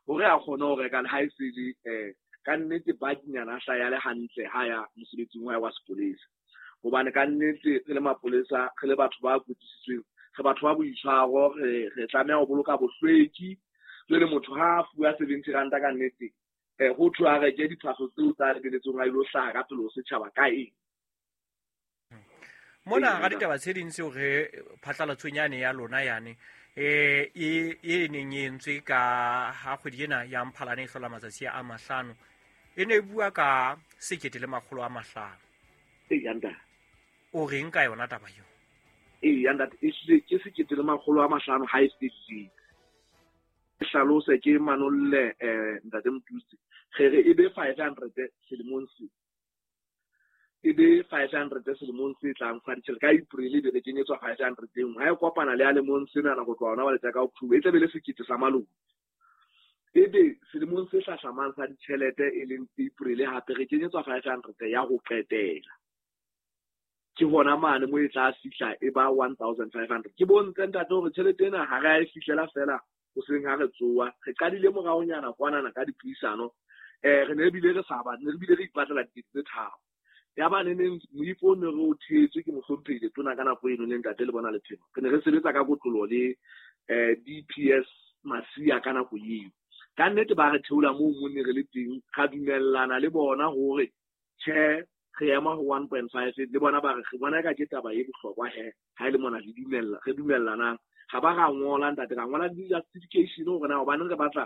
hore a kgone ho reka le ha e se le ka nnete bakinyana a hlaya le hantle ha ya mosebetsing wa sepolesa hobane ka nnete re le mapolesa re le batho ba kutisitsweng re batho ba boitshwaro re tlameha ho boloka bohlweki le motho ha a fuwa 70 ranta ka nnete ho thwa a reke diphahlo tseo tsa lebeletsong a ilo hlaha ka pele ho setjhaba ka eng mona ga ditaba tse ding tseo re phatlalatsong yane ya lona yane e neng e entswe ka ha kgwedi ena ya Mphalane e hlola matsatsi a 5 e ne bua ka 1,500 yanda o reng ka yona taba yo yanda e se ke 1,500 ha e se hlalose ke manolle ntate Mtusi khere e be 500 selemong se e be 500 selemong se tlang fa ditjhelete ka April be re kenyetswa 500 engwe ha e kopana le ya lemong sena na go tloa ona ba le ka October e tla be le sekete sa maloko e be selemong se hlahlamang sa ditjhelete e leng April hape re kenyetswa 500 ya go qetela ke hona mane mo e tla fihla e ba 1500 ke bontshe ntate hore tjhelete ena ha re a e fihlela fela o seng ha re tsoa re qadile moraonyana kwanana ka dipuisano re ne bile re saba ne bile re ipatlela ditse thabo ya ba neng moifo ne re o thetswe ke mohlompheile tona ka nako eno le ntate le bona le phemo re ne re sebetsa ka kotlolo le DPS Masia ka nako eo ka nnete ba re theola moo monne re le teng ga dumellana le bona hore che re ema ho 1.5 le bona ba re bona ka ke taba e bohlokwa ha ile mona le dumella re dumellanang ga ba ga ngola ntate ga ngola di justification hore na ba neng re batla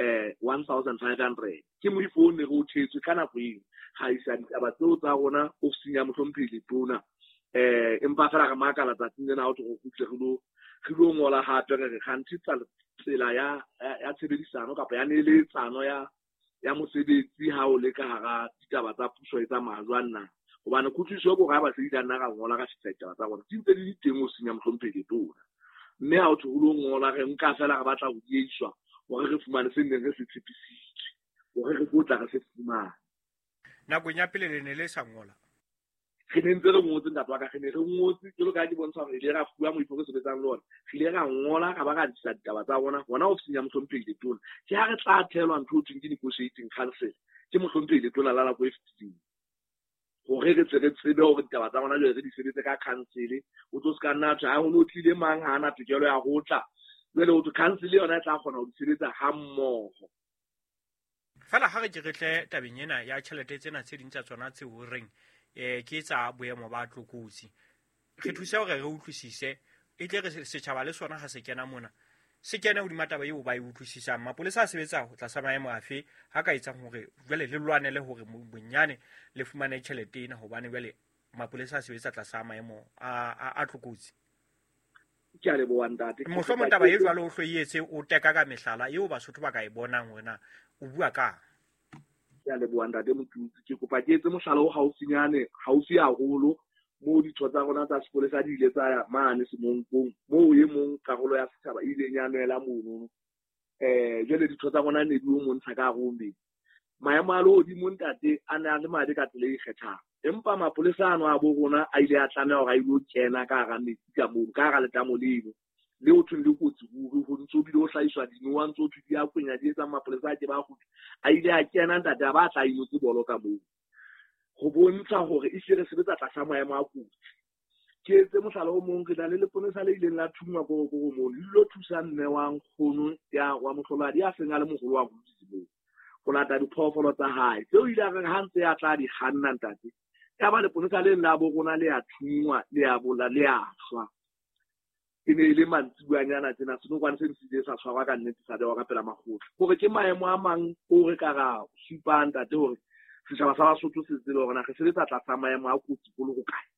1500 ke moifo ne re o thetswe ka nako eo ga isa ditaba tseo tsa rona ofising ya mohlompheile tona empa fela re makala tsatsing lena ho go kutle re lo ngola hape re kgantitsa tsela ya tshebedisano kapa ya neletsano ya mosebetsi ha o le ka hara ditaba tsa puso tsa majwana hobane kutliso go ga ba se ditana ga ngola ka ditaba tsa bona tintse di teng o senya mohlompheile tona mme ha o thulo ngola re nka fela ga batla go dietswa hore re fumane se neng re se tshepisitswe hore re go tla re se fumana nakong ya pele le ne le sa ngola re ne ntse re ngotse ntate wa ka re ne re ngotse ke lo ka di bontsha hore le ra fuwa moifo re sebetsang le ona re ile ra ngola ka ba ga ditsa ditaba tsa bona bona ofising ya mohlompheile tona ke ha re tla thelwa ntho thweng ke negotiating council ke mohlompheile tona la go FTC hore re tsebe hore ditaba tsa bona le re di sebetse ka council o tlo ska nna tsa ho no tlile mang ha na tokelo ya go tla le o to council yona e tla kgona ho di sebetsa ha mmogo fela ha re tle tabeng ena ya tjhelete tsena tse ding tsa tsona tse ho reng ke tsa boemo ba tlokotsi re thusa hore re utlwisise e tle re setjhaba le sona ha se kena mona se kena hodima taba eo ba e utlwisisang mapolesa a sebetsa ho tla sa maemo afe ha ka etsang hore jwale le lwanele hore bonyane le fumane tjhelete ena hobane jwale mapolesa a sebetsa tla sa maemo a tlokotsi ke a le boandate mohlomong taba e jwalo o hloyetse o teka ka mehlala eo Basotho ba ka e bonang wena o bua ka ya le boandate Motutsi ke kopa ke etse mohlala o haufi haholo mo ditho tsa rona tsa sepolesa di ile tsa mane semonkong mo ye mong karolo ya setjhaba ile nyanela mono jwale ditho tsa rona ne di o montsha ka rombe maemo a lo di montate a na le madi ka tsela e kgethang empa mapolesa ano a bo rona a ile a tlameha hore a ile o kena ka ga metsi ka moo ka ga letamo leno le o thweng le kotsi ho ntso bile o hlaiswa dinowa ntso o thuti ya kwenya di etsa mapolesa a ke ba kgutla a ile a kena ntate a ba tla inotse bolo ka moo go bontsha hore e se re sebetsa tlasa maemo a kotsi ke etse mohlala o mong re na le leponesa le ileng la thungwa go mo le lo thusa mme wa nkgono ya wa mohloladi a seng a le mogolo wa botsi mo go lata diphoofolo tsa hae tseo ile a re ha ntse ya tla di kganna ntate ya ba leponesa le nna bo rona le ya thungwa le ya bola le ya shwa e ne ile mantsibuanyana tsena seno kwane se ntse sa tshwarwa ka nnete sa dewa ka pela magotla gore ke maemo a mang o re ka ga supang ntate hore setjhaba sa Basotho se tsile hore na re sebetsa tlasa maemo a kotsi go le go kae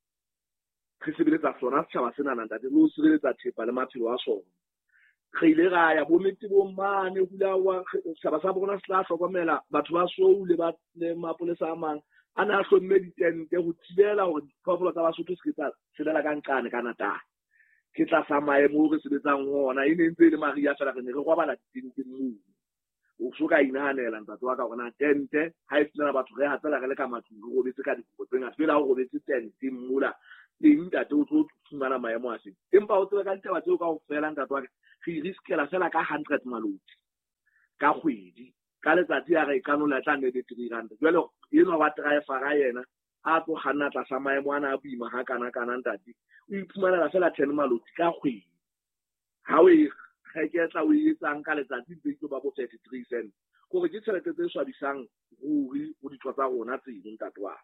re sebeletsa sona setjhaba sena ntate le o sireletsa thepa le maphelo a sona re ile ra ya bo metse bo mane hula wa setjhaba sa bona se tla hlokomela batho ba sou le mapolesa a mang a na hlomme ditente go thibela hore diphoofolo tsa Basotho se ka sedela ka nqane ka natana ke tlasa maemo re sebetsang hona e ne ntse le Maria fela re ne re robala ditenteng moo o so ka inahanela ntate wa ka gona tente ha e tsena batho re hatsela re le ka matlong go robetse ka dipotso nga fela go robetse tente mmula le ntate o tlo fumana maemo a se empa o tsela ka ditaba tseo ka go fela ntate wa ka re riskela fela ka 100 maloti ka kgwedi ka letsatsi ya re kanola tla nne le 300 jwale eno wa driver ga yena a tlo kganna tla sa maemo ana a boima ha kana ntate o iphumanela fela 10 maloti ka kgwedi ha o e reketla o etsang ka letsatsi tse ba bo 33 cents gore ke tšhelete tse swabisang ruri go ditho tsa rona tseno ntate wa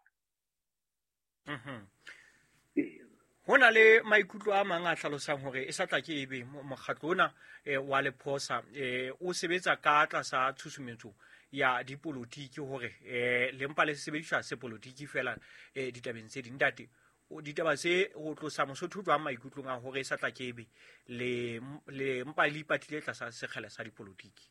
ho na le maikutlo a mang a hlalosang hore e sa tla ke ebe mokgatlo ona wa Lephosa o sebetsa ka tlasa tshusumetso ya dipolotiki hore le mpa le sebediswa se polotiki fela ditabeng tse ding ntate ditaba se go tlosa Mosotho jwa maikutlong a hore e sa tla ke ebe le mpa le ipatile tlasa sekgele sa dipolotiki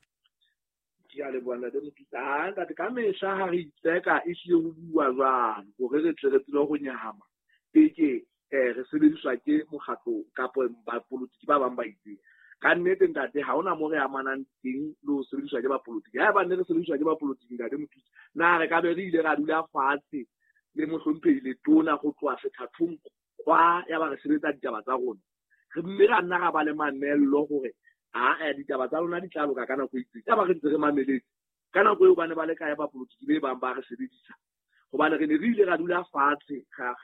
ke a le bona de motisa ntate ka mesha ha re itseka e hle ho bua jwang gore re tle re tsile go nyahama ke re sebediswa ke mokgatlo kapo ba politiki ba bang ba itse ka nnete ntate ha ona mo re amanang teng le ho sebediswa ke ba politiki ha ba nne re sebediswa ke ba politiki ntate mothusi na re ka be re ile ra dula fatshe le mohlompheile tona go tloa sethathong kwa ya ba re sebetsa ditaba tsa rona re mme ra nna ga ba le manello gore ditaba tsa rona di tla loka ka nako e itseng ya ba re ntse re mameletse ka nako eo ba ne ba le kae ba politiki be bang ba re sebedisa gobane re ne re ile ra dula fatshe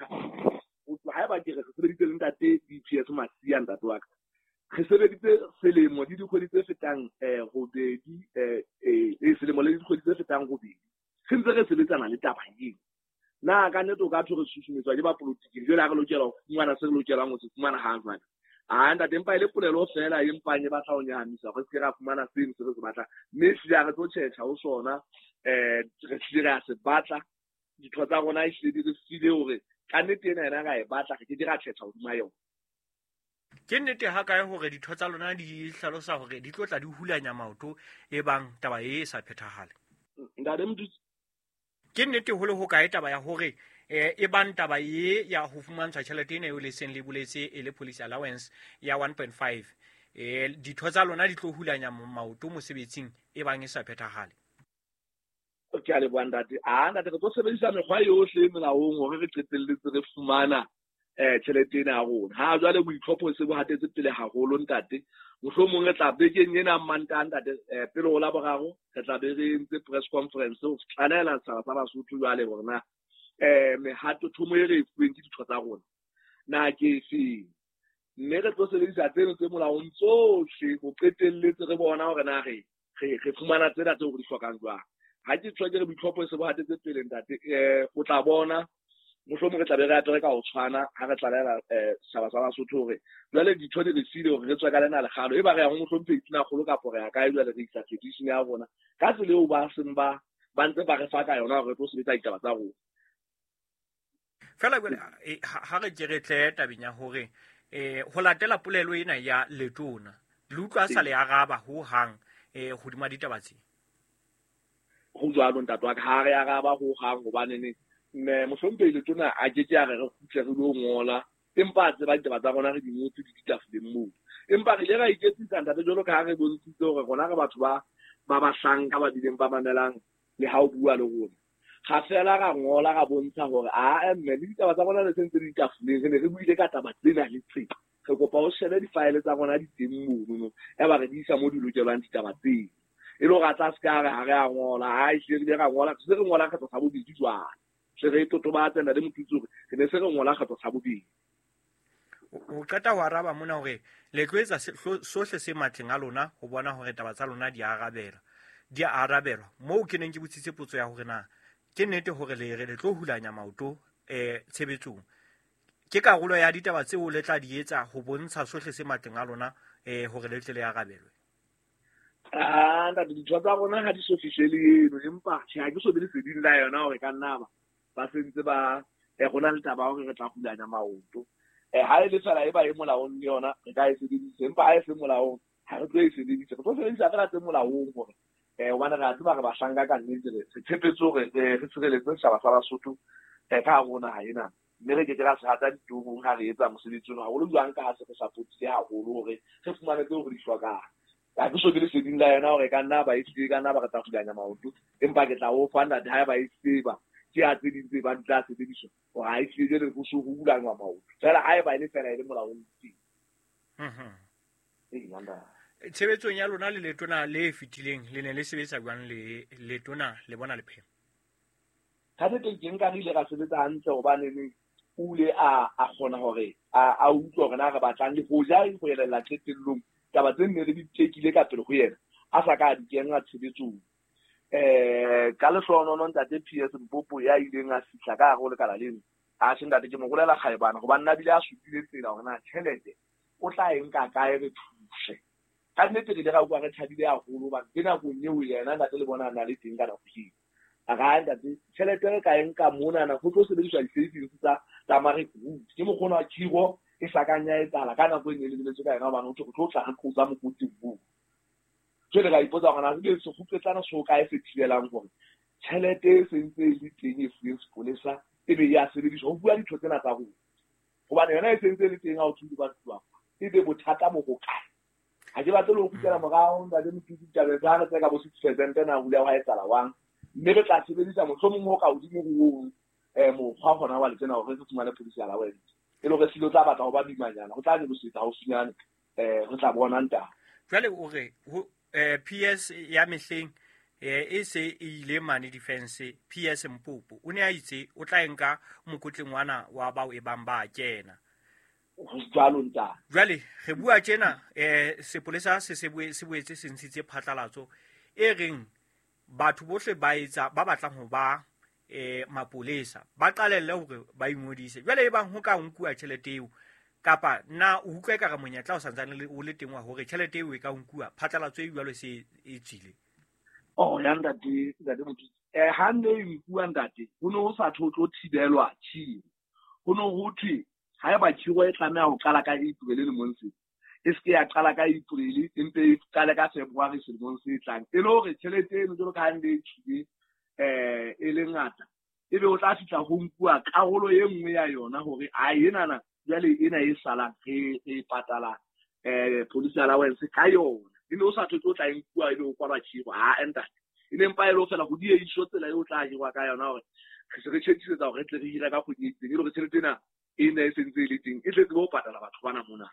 ha ba ke re sebeditse le ntate DPS Masia ntate wa ka re sebeditse selemo di dikgwedi tse fetang robedi selemo le dikgwedi tse fetang robedi se ntse re sebetsana le taba eng na ka nnete o ka thore susumetswa ke ba politiki jwale ha re lokela go fumana se re lokelang go se fumana ha jwale ntate empa ile polelo fela empanye ba tla o nyahamisa go se ra fumana seng se re se batla mme se ya re tlo tšhetša o sona re tlile re se batla ditho tsa rona e hle di re file hore ka nnete ena ena ga e batla ke dira tšhetša hodima yona ke nnete ha kae hore ditho tsa lona di hlalosa hore di tlotla di hulanya maoto e bang taba e sa phethahale ntate mothusi ke nnete ho le ho kae taba ya hore e bang taba ye ya ho fumantshwa tjhelete ena eo le seng le boletse e le police allowance ya 1.5 ditho tsa lona di tlo hulanya maoto mosebetsing e bang e sa phethahale ke a le bua ntate ntate re tlo sebedisa mekgwa yohle melaong hore re qetelletse re fumana tjhelete ena ya rona ha jwale boitlhopho se bo hatetse pele haholo ntate mohlomong re tla bekeng ena Mantaha ntate pele ho la boraro re tla be re ntse press conference ho tshwanela sa Basotho jwale hore na mehato thomo e re fuweng ke ditho tsa rona na ke se mme re tlo sebedisa tseno tse molaong tsohle go qetelletse re bona hore na re fumana tsena tse go di hlokang jwang ha ke tswa ke re boitlhopho se bo hatetse pele ntate o tla bona mohlomong re tla be re apere ka ho tshwana ha re tlalela saba sa Basotho hore jwale ditho di re file hore re tswa ka lena lekgalo e ba re ya go mohlompe itsina kgolo kapo re ya kae jwale re isa petition ya rona ka tsela eo ba seng ba ntse ba re fa ka yona hore re tlo sebetsa ditaba tsa rona fela jwale ha re ke re tle tabeng ya hore ho latela polelo ena ya letona le utlwa sa le araba ho hang hodima ditaba tse go jwalo ntate wa ka ha re araba ho hang gobane ne mohlompeile tona a ke a re khutle re lo ngola empa tse ba ditaba tsa rona re di ngotse di ditafoleng moo empa re ile ra iketsisa ntate jalo ka ha re bontshitse hore rona re batho ba bahlanka ba dileng ba mamelang le ha o bua le rona ga fela ra ngola ga bontsha hore mme le ditaba tsa rona le sentse di ditafoleng re ne re buile ka taba tsena le tsena re kopa o shebe di-file tsa rona di teng mono ya ba re di isa mo di lokelwang ditaba tsena e le ga tsa ska re ha re a ngola e hle ra ngola se re ngola ka tsa bobedi jwang se re totobatsa nna le motutso re ne se re ngola ka tsa bobedi o qeta ho araba mona hore le tloetsa sohle se matleng a lona ho bona hore taba tsa lona di a arabelwa moo ke neng ke botsitse potso ya hore na ke nnete hore le tlo hulanya maoto tshebetsong ke karolo ya ditaba tseo le tla di etsa ho bontsha sohle se matleng a lona hore le tle le arabelwe ntate ditho tsa rona ha di so fihlele eno empa ha ke so be le seding la yona hore ka nna ba sentse ba gona le taba hore re tla hulanya maoto ha e le fela e ba e molaong le yona re ka e sebedisa empa ha e se molaong ha re tlo e sebedisa re tlo sebedisa fela tse molaong hore hobane re a tseba re bahlanka ka nnete re tshepetse hore re tshireletse setjhaba sa Basotho ka rona ha ena mme re ke ra se hata ditobong ha re etsa mosebetsi ona haholo jwang ka ha se re sapotile haholo hore re fumane tseo re di hlokang ha ke so ke le seding la yona hore ka nna ba itse ka nna ba ka tla hulanya maoto empa ke tla o fa ntate ha ba itseba ke a tse dintse ba tla sebediswa o ha itse le go so hulangwa maoto fela ha e ba ile fela ile molaong tsi tshebetsong ya lona le letona le fetileng le ne le sebetsa jwang le letona le bona lepheo ka ne ke nka rile ga sebetsa hantle gobane o ile a kgona gore a utlwa gore na re batlang le go ja go yelela qetellong taba tse nne re di tekile ka pele go yena a sa ka di kenga tshebetsong ka le hlono ntate PS Mpopo ya ileng a fihla ka go le kala leno a se ntate ke mo golela kgaebana go ba nna bile a supile tsela gore na tšhelete o tla eng ka kae re thuse ka nnete ke le ga o re thabile a golo ba ke nakong eo yena ntate le bona na le teng ka nako ke a ga ntate tšhelete re ka eng ka mona na go tlo sebediswa di-savings tsa Marikgut ke mokgono wa Khiro e hlakanya e tsala ka nako e ne le lebetse ka ena bana o tlo tla re khoza mokoting bo jwale ga ipotsa gona se se gupetsana so ka e se thibelang gore tšhelete e sentse le teng e fuwe sepolesa e be ya sebediswa go bua ditho tsena tsa go gobane yona e sentse le teng a o thuti ba tloa e be bothata mo go kae ga ke batle le go kutela morao ntate Mothusi tabe tsa re tseka bo 6% na bula wa e tsala wang mme re tla sebedisa mohlomong go ka odimo go mokgwa gona wa letsena gore re tsumane policy ya la wena e le go silo tla batla go ba dimanyana go tla di bosetsa go finyane re tla bona nta jwale o re PS ya mehleng e se ile mane defense PS Mpopo o ne a itse o tla enka mokotleng wana wa bao e bang ba kena jwale re bua tjena sepolesa se boetse se ntshitse phatlalatso e reng batho bohle ba batlang ho ba mapolesa ba qalelle hore ba ingodise jwale e bang ho ka nkuwa tjhelete eo kapa na o utlwa ka monyetla o santsane o le teng wa hore tjhelete eo e ka nkuwa phatlalatso e jwalo se e tsile ya ntate Mothusi ha ne nkuwa ntate ho no sa thotlo thibelwa tshi ho no ho thwe ha e ba Khiro e tlameha ho qala ka April le monse e se ya qala ka April empe e qala ka February se monse tlang e le hore tjhelete eno jalo ka hande tshile e le ngata e be o tla fitla ho nkuwa karolo e nngwe ya yona hore a enana jale ena e sala e patala police allowance ka yona ine o sa tlo tla nkuwa e be o kwala Khiro enta ine mpa ile o fela go di e shotela e o tla hirwa ka yona hore se re tsheditsetsa gore tle re hira ka go di e le re tsheditse na ina e sentse le teng e tletse go patala batho bana mona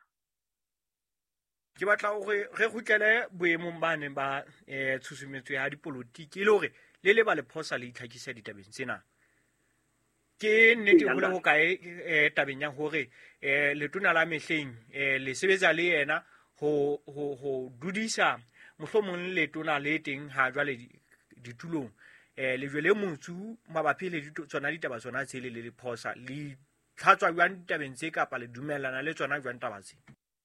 ke batla gore re khutlele boemong bane ba tshusumetso ya dipolotiki le hore le ba le phosa le itlhakisa ditabeng tsena ke nnete go le go kae tabeng ya hore letona la mehleng le sebetsa le yena ho dudisa mohlomong letona le teng ha jwale ditulong le jwele motsu mabapi le tsona ditaba tsona tse le phosa le tlhatswa jwang ditabeng tse kapa le dumellana le tsona jwang tabatse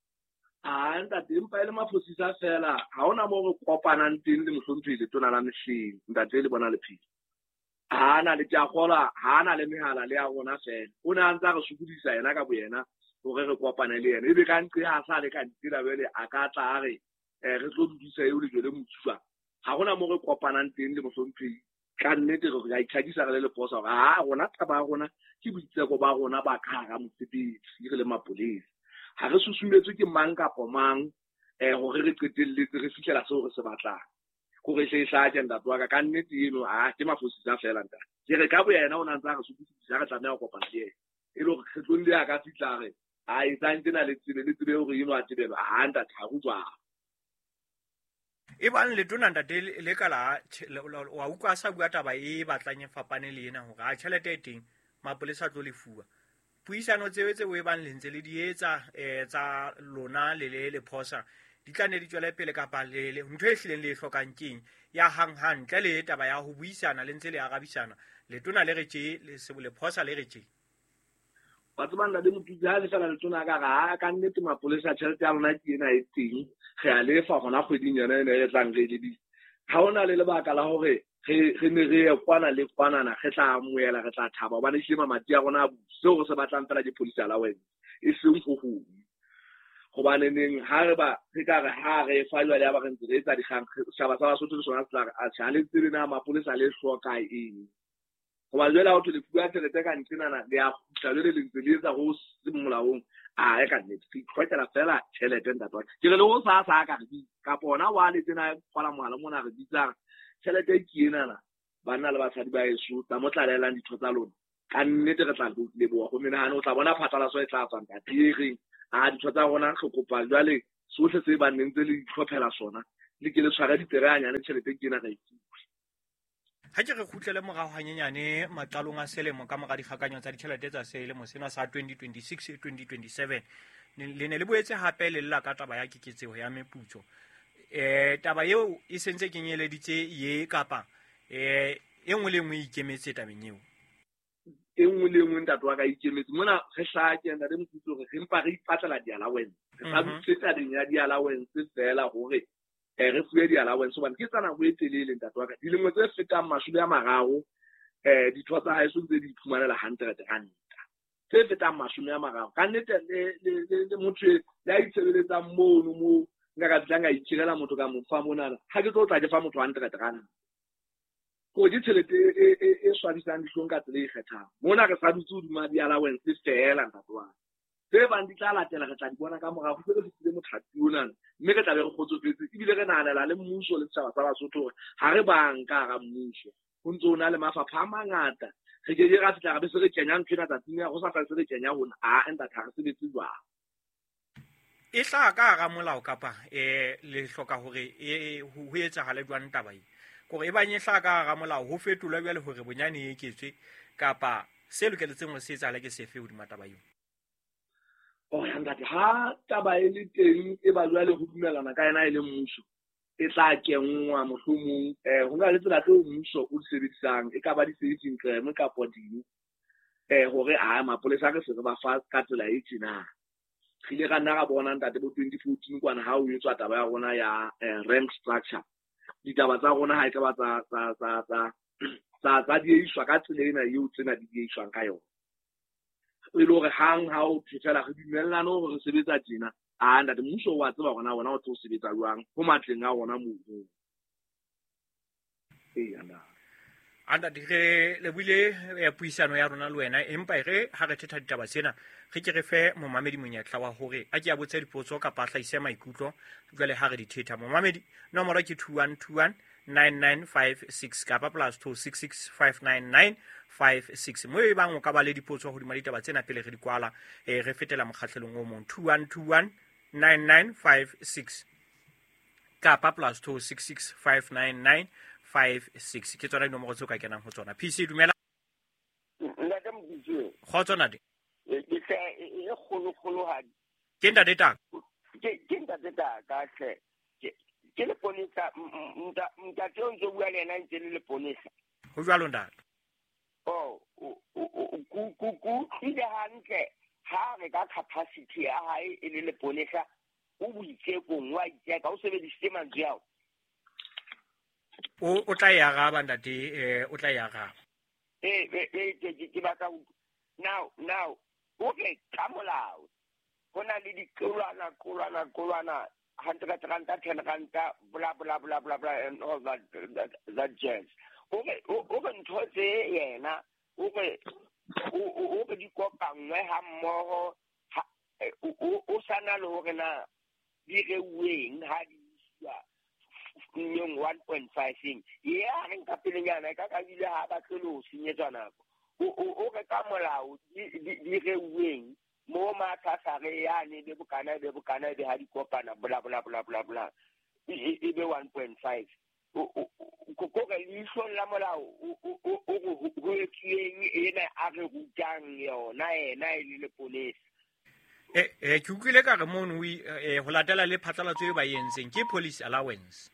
ntate empa le mafosisa fela ha ona mo re kopanang teng le mohlomong le tona la mehleng ntate le bona le phedi na le tja gola na le mehala le ya rona fela o ne a ntse re sokodisa yena ka boyena gore re kopane le yena e be ka ntle ha sa le ka ntila bele a ka tla re re tlo dudisa eo le jwele motsuwa ha gona mo re kopanang teng le mohlomong ka nnete re ga itlhakisa re le posa gore rona taba rona ke boitseko ba rona ba ka ga mosebetsi re le mapolesa ha re susumetswe ke mang kapo mang gore re qetelletse re fihlela seo re se batlang gore se tla agenda twa ka nnete eno ke mafosisa fela nta ke re ka bo yena o nantsa re sukutisa re tsamaya go kopana le e le gore kgetlong le ka fitla re e tsantse na le tsebe gore eno a tsebelo nta thago tswa e bang le tona ntate le kala wa utlwa sa bua taba e batlang e fapane le ena hore tjhelete e teng mapolesa tlo lefuwa puisano tsewetse o e bang le ntse le di etsa tsa lona le phosa di tla ne di tswela pele kapa le ntho e hlileng le hlokang keng ya hang ntle le taba ya ho buisana le ntse le arabisana le tona le re tje le phosa le re tje batho ba nna le Mothusi ha le fela le tona ka nnete mapolesa tšhelete ya rona ke ena e teng ge a lefa gona kgweding yona ene e tlang re lebile ha ona le lebaka la hore re ne re kwana le kwanana ge tla amoela re tla thaba ba le hlema mati a rona seo go se batlang fela ke police allowance e seng go gongwe gobane neng ha re ba re ka re ha re falwa le ba re ntse re tsa digang shaba sa Basotho le sona tla a tshale tsere na mapolesa le hloka eng goba jela o tle bua tšhelete ka ntsenana le a khutla le ntse le etsa go se molaong e ka nnete ke tlhokela fela tšhelete ntatwa ke re le go sa ka re ka bona wa le tsena kwala mohala mona re bitsang tšhelete ke enana banna le basadi ba eso tsa motlalelang ditho tsa lona ka nnete re tla leboa go menagane o tla bona phatlalaso e tla tswang ka tiri ditho tsa rona re kopa jwale sohle se ba neng tse le itlhophela sona le ke le tshwara diteranyane tšhelete ke na ga itse ha ke re khutlele morao hanyenyane maqalong a selemo ka mora dikgakanyo tsa ditšhelete tsa selemo sena sa 2026-2027 le ne le boetse hape le lla ka taba ya keketseho ya meputso taba eo e sentse kenyeleditse ye kapa e nngwe le nngwe e ikemetse tabeng eo e nngwe le nngwe ntate wa ka ikemetse mona re hlake ntate Mokutlo re empa re ipatlela di-allowance re sa busetsading ya di-allowance fela hore re fuwe di-allowance hobane ke tsa nako e telele ntate wa ka dilemo tse fetang 30 ditho tsa hae tse di iphumanela 100 ranta tse fetang 30 ka nnete le motho ya itshebeletsang mono mo nka ka tlang a itshirela motho ka mofa monana ha ke tlo tla ke fa motho 100 ranta ko di tšhelete e swabisang dihlong ka tsela e kgethang mona re sa dutse hodima di-allowance fela ntate wa tse bang di tla latela re tla di bona ka morago se re fihlile motlhapi onana mme re tla be re kgotsofetse ebile re nahanela le mmuso le setjhaba sa Basotho hore ha re bang ka hara mmuso ho ntse ho na le mafapha a mangata re ke ra fihla ra be se re kenya ntho ena tsatsing ya go sa se re kenya hona enta thara sebetse jwang e tla ka hara molao kapa le hloka hore ho etsagale jwang taba e gore e banye tla ka hara molao ho fetolwa bjale hore bonyane e eketswe kapa se lokeletseng ho se etsagale ke sefe hodima taba eo ntate ha taba e le teng e ba jwale ho dumelana ka ena e le mmuso e tla kenngwa mohlomong ho na le tsela tseo mmuso o sebedisang e ka ba di-saving crime kapa ding hore mapolesa re se re ba fa ka tsela e tjena re ile ka nna ra bona ntate bo 2014 kwana ha o etswa taba ya rona ya rank structure ditaba tsa rona ha e ka ba tsa dieishwa ka tsela ena eo tsena di dieishwang ka yona e le hore hang ha o fihlela re dumellane hore re sebetsa tjena ntate mmuso wa tseba hona o tlo sebetsa jwang ho matleng a ona moo anda dire le buile ya puisano ya rona le wena empa re ha re thetha ditaba tsena re ke re fe momamedi monyetla wa hore a ke a botsa dipotso ka patla ise maikutlo jwale ha re di thetha momamedi nomoro ke 2121 9956 kapa +266 59956 mo e bang o ka ba le dipotso ho di ditaba tsena pele re di kwala re fetela mokgahlelong o mong 2121 9956 kapa +266 59956 ke tsona dinomoro tse o ka kenang ho tsona PC dumela nna mo ditse khotso nade e kholo ha ke ntate ta ka hle ke le ponisa nta tlo ntse bua le nna ntse le ponisa ho jwalo ntate ku ile hantle ha re ka capacity ya hae e le ponisa o buitse ko ngwa itse ka o sebedisitse mantswe yao o tla ya ga bandate o tla ya ga ke batla now okay ka molao hona le dikolwana 100 ranta 10 ranta bla bla bla bla bla and all that jazz okay ntotse yena okay o di kopangwe ha mmoho o sana le hore na di reweng ha di iswa nyong 1.5 ya re nka pelenyana ka bile ha ba tlolo senyetswa nako o re ka molao di reweng mo mathasare yane be bokana be ha di kopana bla bla bla bla bla e be 1.5 ko re lisho la molao o etseng ena a re rutang yona ena e le polisi ke utlwile ka re mono ho latela le phatlalatso e ba yentseng ke police allowance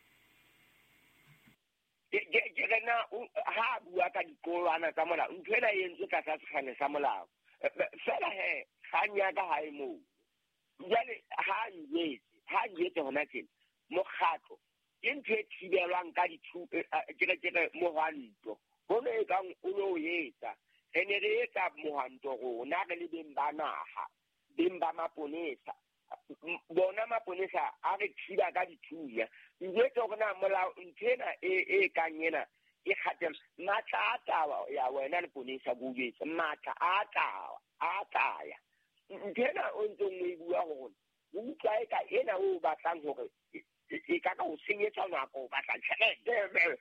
ke rena ha bua ka dikolwana tsa molao ntho ena e entswe ka sekgane sa molao fela ganya ka hae moo jale ha njetse hona tjena mokgatlo ke ntho e thibelwang ka ke mohwanto hono e kang o lo etsa ene re etsa mohwanto rona re le beng ba naha beng ba maponesa bona maponesa a re thiba ka dithunya njetse hore na molao nthena e kang ena e khatela matla a taba ya wena le ponesa go jetsa matla a taya nthena o ntse ngwe bua hore o utlwa e ka ena o batlang hore e ka go senyetsa nako ba tla tšhelete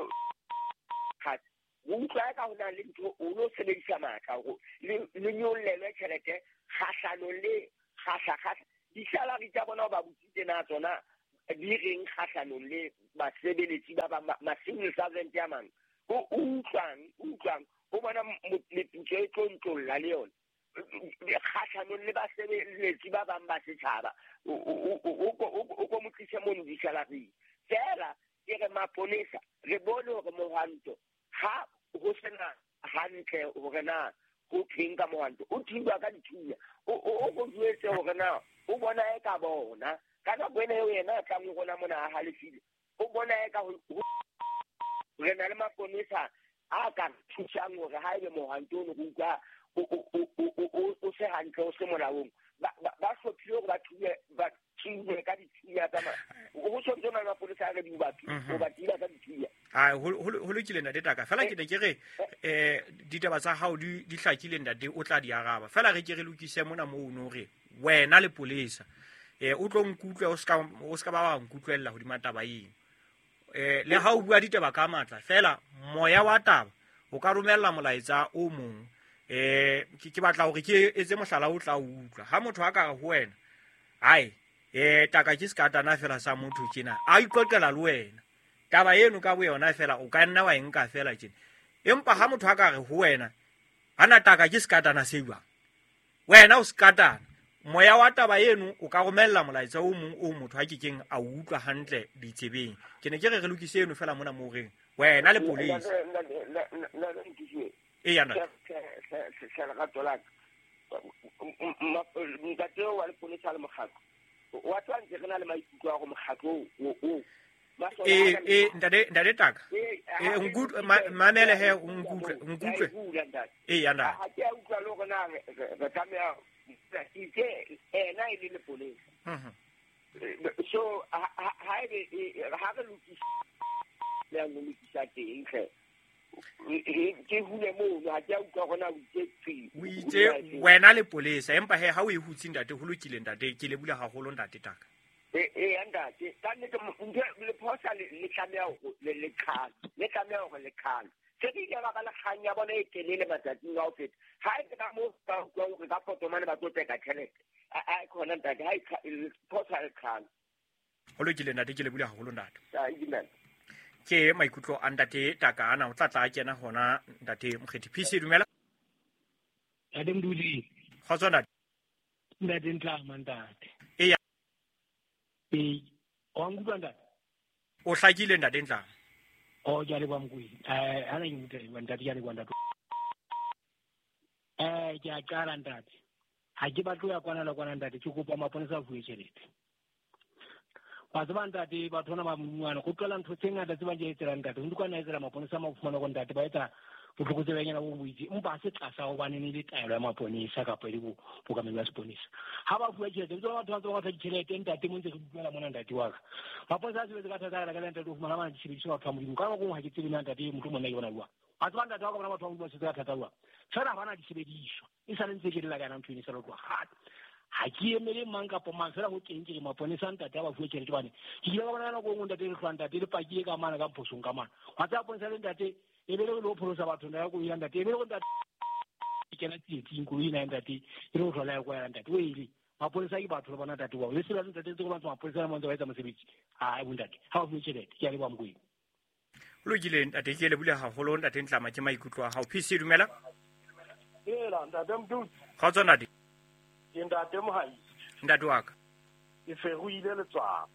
o utlwa e ka hona le ntho o lo sebedisa matla go le nyollelwe tšhelete kgahlano le kgahla disalari tsa bona ba botsitse tsena tsona di reng kgahlanong le basebeletsi ba ma-civil servant ya mang o utlwang o bona meputso e tlontlolla le yone kgahlanong le basebeletsi ba bang ba setjhaba o ko mo tlise mono di-salary fela ke re maponesa re bone hore mohwanto ha ho sena hantle hore na go theng ka mohwanto o thiba ka dithunya o go jwetse hore na o bona e ka bona ka nako ene eo yena a tlang gona mona a halefile o bona e ka re na le maponesa a ka thusang hore ha ebe mohwanto o ne go utlwa o se hantle o se molaong ba hlophile hore ba thuwe ka dithunya tsa go tshwanetse na maponesa a re di batho o ba tila ka dithunya ho lokile ntate Taka fela ke ne ke re ditaba tsa hao di hlakile ntate o tla di araba fela re ke re lokise mona mo no re wena le polisa o tlo nkutlwe o ska ba wa nkutlwella ho di mataba eng le ha o bua ditaba ka matla fela moya wa taba o ka romella molaetsa o mong ke batla hore ke etse mohlala o tla utlwa ha motho a ka re ho wena hai Taka ke sekatana fela sa motho tjena a iqoqela le wena taba eno ka bo yona fela o ka nna wa enka fela tjena empa ha motho a ka re ho wena ana Taka ke sekatana se buang wena o sekatana moya wa taba eno o ka romella molaetsa o mong o motho a kekeng a utlwa hantle ditsebeng ke ne ke re lokise eno fela mona mo reng wena le police yana ntateo wa le polisa le mokgatlo wa tswantse re na le maikutlo a go mokgatlo o ntate Taka mamele he nkutlwe yana ha ke a utlwa le gore na re tlameha itse ena e le polisa so ha re lokisa le a lokisa teng ke hule mono ha ke a utlwa gona o itse wena le polisa empa he ha o e hutse ntate ho lokile ntate ke le bula haholo ntate Taka ntate ka nnete le phosa le tlameha le tlameha hore le kgale se di ya ba le kgang ya bona e telele matsatsing a o feta ha e ka mo ka hore ka potomane ba teka tšhelete a khona ntate ha e phosa le kgale ho lokile ntate ke le bula haholo ntate amen ke maikutlo a ntate Taka ana o tla kena hona ntate Mokgethi PC dumela ade mdudi kgotso ntate Ntlama ntate o ngutlwa ntate o hlakile ntate Ntlama o ja le bwa mkwedi ana ngute ntate ya le kwa ntate ke a qala ntate ha ke batlo ya kwana la kwana ntate ke kopa maponesa a fuwe tšhelete wa tseba ntate batho na ba mmuana go tlola ntho tse ngata tse ba je etselang ntate ho ndukwana etsela maponesa ma fumana go ntate ba etsa botlhokotsebanyana bo boitse empa se tlasa go bane le taelo ya maponesa kapa le bokamedi ba seponesa ha ba fuwa tšhelete ntse batho ba ntse ba batla ditšhelete ntate mo ntse re duela mona ntate wa ka maponesa a sebetse ka thata ka ntate o fumana bana ditšhelete batho ba modimo ka nako ha ke tsebe ntate motho monna ke bona bua a tseba ntate wa ka bona batho ba modimo se ka thata bua fela bana disebediswa e sa le ntse ke le la kana ntho ene sa lo tloga gape ha ke emele mang kapa mang fela go teng ke maponesa ntate a ba fuwe tšhelete bane ke ile ka bona nako ngwe ntate le tlhwang ntate le pakile ka mana ka phosong ka mana wa tsaya ponesa le ntate e be le go pholosa batho na go ya ntate e be le go ntate ke na tsietsing go ina ntate e le go tlhola go ya ntate o ile maponesa ke batho le bona ntate wa le sela ntate tse go batho maponesa le montsha ba etsa mosebetsi ha bo ntate ha o fuwe tšhelete ke a le bwa mkwedi lokile ntate ke le bule haholo ntate Ntlama ke maikutlo a hao PC dumela ntate Mdudu kgotso ntate ke ntate Mohai ntate wa ka ke feruile letswalo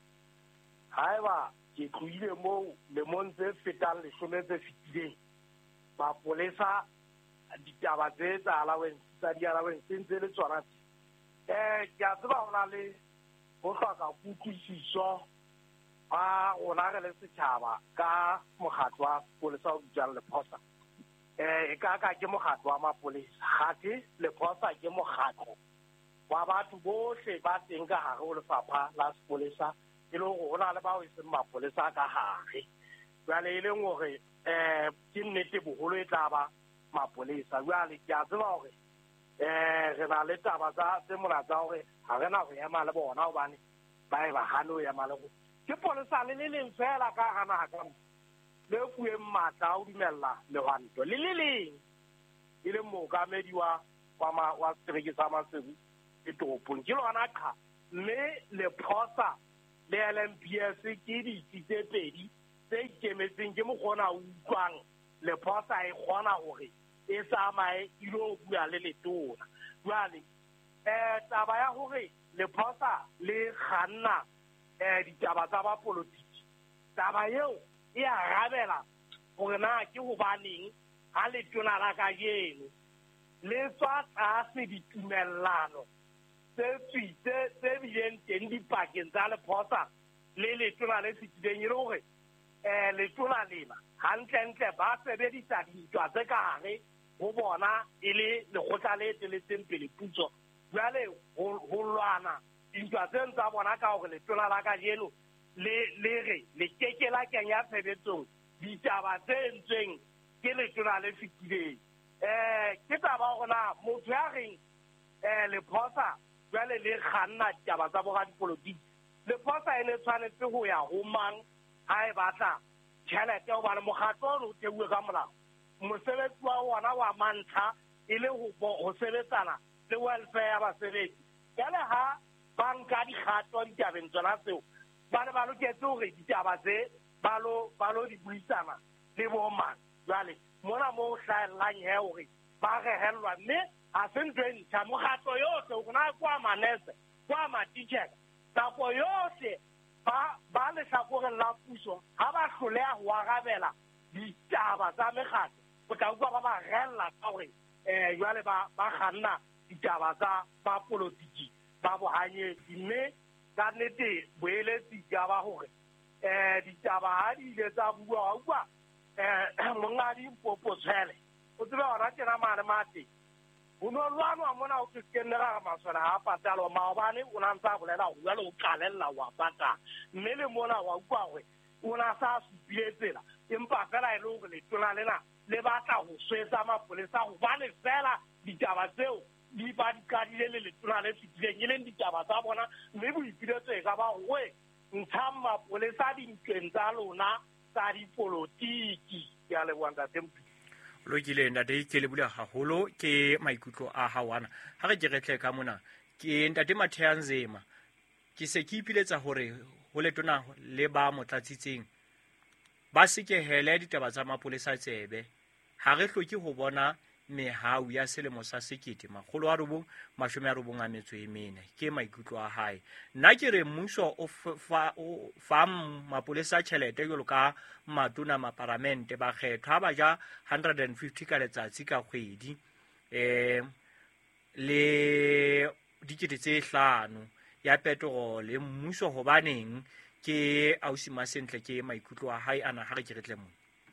haeba ke tloile mo le montse fetang le shometse fitileng mapolesa ditaba tse tsa allowance tsa di allowance ntse le tswana ke a tseba hona le go hloka kutlwisiso a rona re le setšhaba ka mokgatlo wa polesa o bitswang Lephosa e ka ke mokgatlo wa mapolesa gate Lephosa ke mokgatlo wa batho bohle ba teng ka hare ho lefapha la sepolesa e le go na le bao e seng mapolesa ka hare jwale e leng hore ke nnete boholo e tla ba mapolesa jwale ke a tseba hore re na le taba tse mona tsa hore ga re na go ema le bona hobane ba e ba gane ho ema le go ke polesa le leng fela ka gana ga ka le fueng matla o dumella lehwanto le leng e le mookamedi wa setereke sa Maseru e toropong ke lona qa mme le phosa le LMPS ke ditsi tse pedi tse ikemetseng ke mokgona o utlwang le phosa e kgona hore e tsamaye ilo bua le letona jwale taba ya hore le phosa le kganna ditaba tsa ba politiki taba eo e arabela gore na ke hobaneng ha letona la ka yeno le tswa tlase ditumellano tse bileng teng dipakeng tsa lephosa le letona le fetileng e le gore letona lena hantlentle ba sebedisa dintwa tse ka gare go bona e le lekgotla le eteletseng pele puso jwale ho lwana dintwa tseno tsa bona ka gore letona la ka jeno le re le keke la kenya tshebetsong ditaba tse entsweng ke letona le fetileng ke taba gona motho ya reng lephosa jwale le kganna ditaba tsa boradipolotiki lephosa e ne tshwanetse go ya go mang ha e batla tšhelete gobane mokgatlo ono o teuwe ka molao mosebetsi wa ona wa mantlha e le go sebetsana le welfare ya basebetsi jale ha ba nka dikgato ditabeng tsona tseo ba ne ba loketse gore ditaba tse ba lo di buisana le bomang jale mona mo hlaellang he gore ba rehelwa mme a se ntho e ntšha mokgatlo yohle go na kwa manese kwa matitšheka tapo yohle ba lehlakoreng la puso ha ba hloleha go arabela ditaba tsa mekgatlo o tla utlwa ba ba rella ka gore jwale ba kganna ditaba tsa ba politiki ba bohanyetsi mme ka nnete boeletsi ka ba gore ditaba ha di ile tsa bua utlwa mongadi Mpopo Tshwele o tsebe ona tjena mane mate uno lwanwa mona o tsenela ga maswela ha patalo maobane o na ntsa bolela go jalo o qalella wa pata mme le mona wa utlwa gore o na sa supiletsela empa fela e le gore letona lena le batla go swetsa mapolesa go ba le fela ditaba tseo di ba di kadile le letona le fetileng e leng ditaba tsa bona mme boipiletso e ka ba goe ntsha mapolesa dintweng tsa lona tsa dipolotiki ya leboa ntate Mdudu lokile ntate ke le bula haholo ke maikutlo a hawana ha re geretle ka mona ke ntate Mathea Nzema ke se ke ipiletsa hore ho letona le ba motlatsitseng ba sekehele ditaba tsa mapolesa tsebe ha re hloki ho bona mehau ya selemo sa 1994 ke maikutlo a hae nna ke re mmuso o fa mapolesa tšhelete jalo ka matona maparamente ba kgethwa ba ja 150 ka letsatsi ka kgwedi le dikete tse 5 ya petrole mmuso hobaneng ke ausi masentle ke maikutlo a hae ana ha re ke re tle mo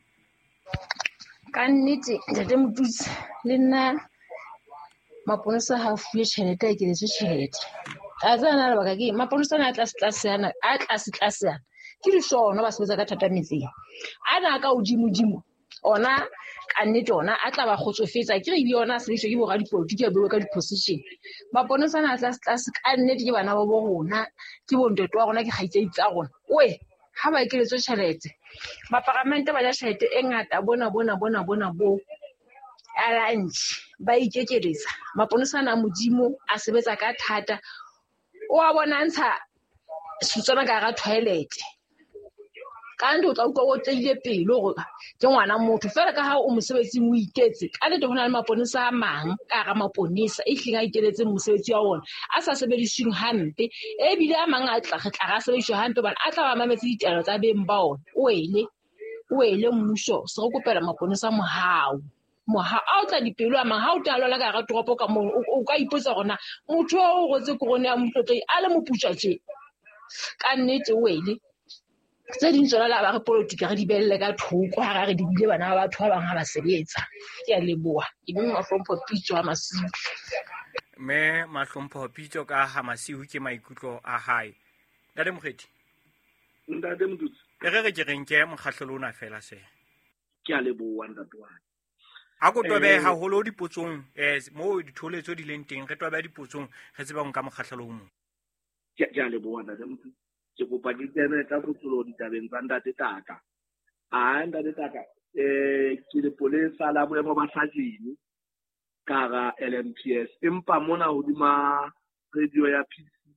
ka nnete ntate Motutsi le nna maponesa ha fuwe tšhelete e keletse tšhelete a tsana le baka ke maponesa a tlase yana ke disono ba sebetsa ka thata metseng ana ka odimo ona ka nnete ona a tla ba kgotsofetsa ke re ile ona sebetsa ke borra dipolotiki a bewe ka di-position maponesa a tlase ka nnete ke bana ba bo rona ke bontate wa rona ke kgaitsedi tsa rona we ha ba keletse tšhelete maparamente ba ja tšhelete e ngata bona bo a lunch ba ikekeletsa maponesa na modimo a sebetsa ka thata o a bonantsha setswana ka ga toilet kanti o tla utlwa o tlile pele gore ke ngwana motho fela ka ha o mosebetsing o iketse ka nnete go na le maponesa a mang ka ga maponesa e hleng a ikeletseng mosebetsi wa ona a sa sebedisweng hampe ebile a mang a tla ga sebediswa hampe bana a tla ba mametse ditelo tsa beng ba ona o ele mmuso se go kopela maponesa mohau a o tla dipelo a mang ha o tla lola ka ga toropo ka mo o ka ipotsa gona motho o gotse korone ya motlotlei a le moputsa tse ka nnete tse ding tsona la ba re politika re di belle ka thoko ha re di bile bana ba batho ba bang ha ba sebetsa ke a leboa ke mo mahlompho pitso a masiu me mahlompho pitso ka ha masiu ke maikutlo a hae ntate Mokgethi ntate Mdudu re ke renke mokgahlelo ona fela se ke a leboa ntate wa a go tobe haholo dipotsong mo ditholetso di leng teng re tobe dipotsong re tseba nka mokgahlelo mo ke a leboa ntate Mdudu ke kopa ke tsene ka botsolo ditabeng tsa ntate Taka ntate Taka ke le polesa la boemo ba sajini ka ga LMPS empa mona hodima radio ya PC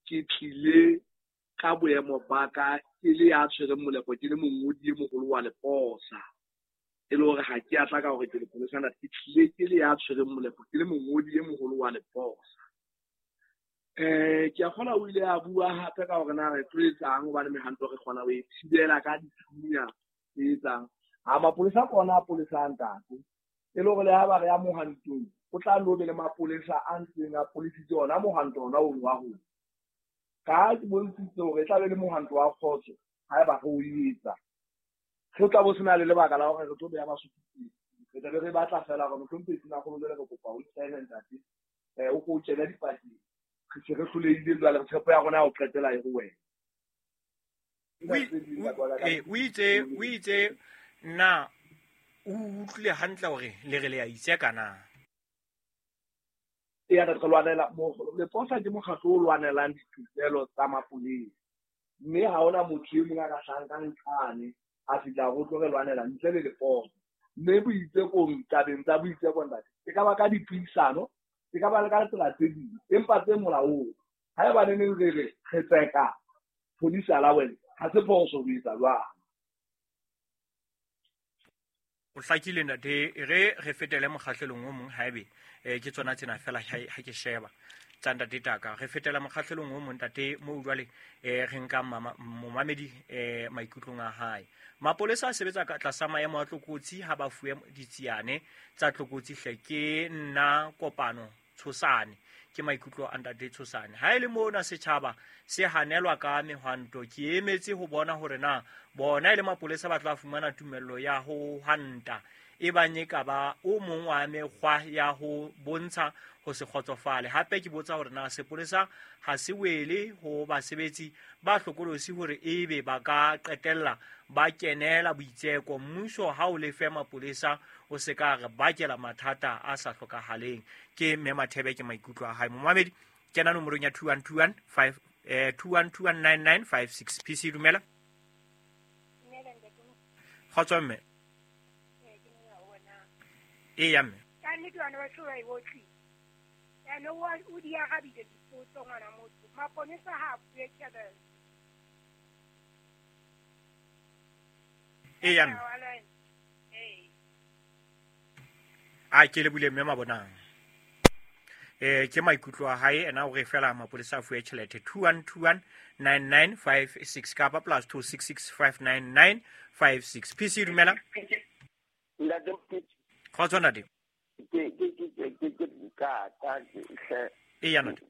ke tlile ka boemo ba ka ke le ya tshwereng molepo ke le mongodi e mogolo wa leposa e le gore ga ke atla ka gore ke le polesana ke tlile ke le ya tshwereng molepo ke le mongodi e mogolo wa leposa ke a kgona o ile a bua gape ka gore na re tlo etsang gobane meganto re kgona go e thibela ka dithunya e etsang a mapolesa kona a polesang tate e le gore le ga ba re ya mogantong o tla lobe le mapolesa a ntseng a polisitse ona moganto ona o wa go ka ke bontshitse gore e tla be le moganto wa kgotso ga e ba go etsa go tla bo sena le lebaka la gore re tlo beya basupitse re tlabe re batla fela gore motlhompedi na go le re kopa o itsaene ntate o go tsena dipateng re se re tlholeile jwale re tshepo ya rona ya go qetela e go wena o itse na o utlwile hantle gore le re le ya itsekana ya re lwanela leposa ke mokgatlo o lwanelang dithutelo tsa mapolesa mme ga ona motho e mongwe a ka tlankang ntlhane a fitla go tlo re lwanela ntle le leposa mme boitsekong tabeng tsa boitsekong tate ke ka ba ka dipuisano ke ka ba le ka tsela tse dingwe empa tse molaong ga e baneneng re tseka polisa la wena ga se phoso go etsa jwang o hlakile ntate re fetele mokgahlelong o mongwe haebe ke tsona tsena fela ha ke sheba tsa ntate Taka re fetela mokgahlelong o mongwe ntate mo jwale re nka momamedi maikutlong a hae mapolesa a sebetsa ka tlasa maemo a tlokotsi ha ba fuwe ditsiane tsa tlokotsi hle ke nna kopano tshosane ke maikutlo a ntate Tshosane ha ile mona setjhaba se hanelwa ka mehwanto ke emetse ho bona hore na bona ile mapolesa ba tla fumana tumello ya ho hanta e banye ka ba o mong wa mekgwa ya ho bontsha ho se kgotsofale hape ke botsa hore na sepolesa ha se wele ho basebetsi ba hlokolosi hore ebe ba ka qetella ba kenela boitseko mmuso ha o lefe mapolesa o se ka re bakela mathata a sa hlokahaleng ke Memathebe ke maikutlo a hae momamedi kena nomorong ya 21219956 PC dumela khotso mme ya mme ka nnete bana ba tloba e botlhe yaanong o di agabile dipotso ngwana motho maponesa ga a bue tšhelete ya mme a ke le bule mme mabonang ke maikutlo a hae ena o re fela mapolesa a fuwe tšhelete 21219956 kapa plus 26659956 PC dumela khotso ntate ya ntate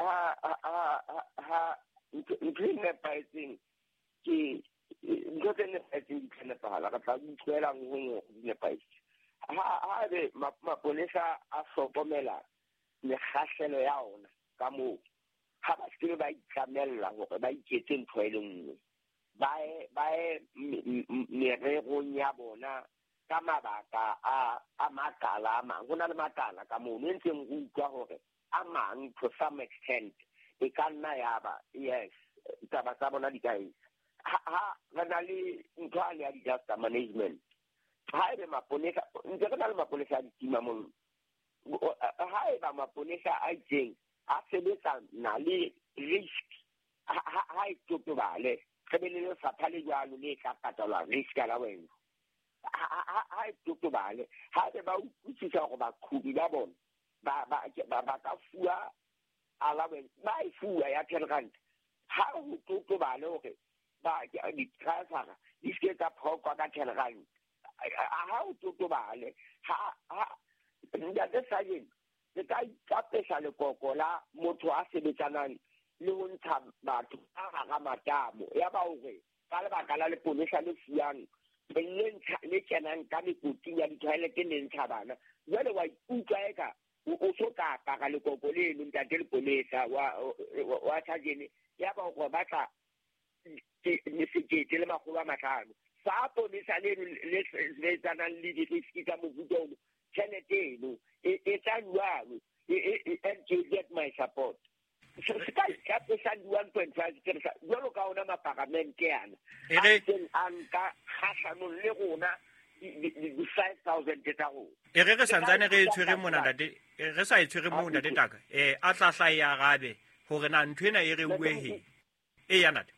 ntho e nepaetseng ke ntho tse nepaetseng di tla nepagala ka tla utlwela nngwe di nepaetse ha be mapolesa a hlokomela mekgahlelo ya ona ka moo ha ba se ba itlamella hore ba iketse ntho e le nngwe ba e mererong ya bona ka mabaka a makala a mang go na le makala ka moo ne ntseng go utlwa hore a mang to some extent e ka nna ya ba yes taba tsa bona di ka ha re na le ntho a le ya disaster management ha ebe maponesa ntse re na le maponesa a ditima mollo ha eba maponesa a itseng a sebetsa na le risk ha e totobale re be le lefapha le jalo le tla patalwa risk allowance ha e totobale ha ebe ba utlwisisa gore baqhubi ba bona ba ka fuwa allowance ba e fuwa ya 10 rand ha ho totobale hore ba di-driver di se tsa phokwa ka 10 rand ha ho totobale ha ntate Sajeni le ka ikapesa lekoko la motho a sebetsanang le ho ntsha batho a ga matamo ya ba hore ka lebaka la lepolesa le fuang le kenang ka mekuting ya di-toilet le ntsha bana jwale wa ikutlwa eka o so ka apara lekoko leno ntate lepolesa wa Sajeni ya ba hore ba tla sekete le 500 fa polesa le sebetsanang le di-risk tsa mofuta ono tšhelete eno e tla jwalo and to get my support so se ka ikapesa 1.5 jwalo ka ona maparamente yana a nka kgahlanong le rona di-5,000 tsa rona re santsane re tshwere mona ntate re sa e tshwere mo ntate Taka a tla hlaya gabe hore na ntho ena e re uwe he ya ntate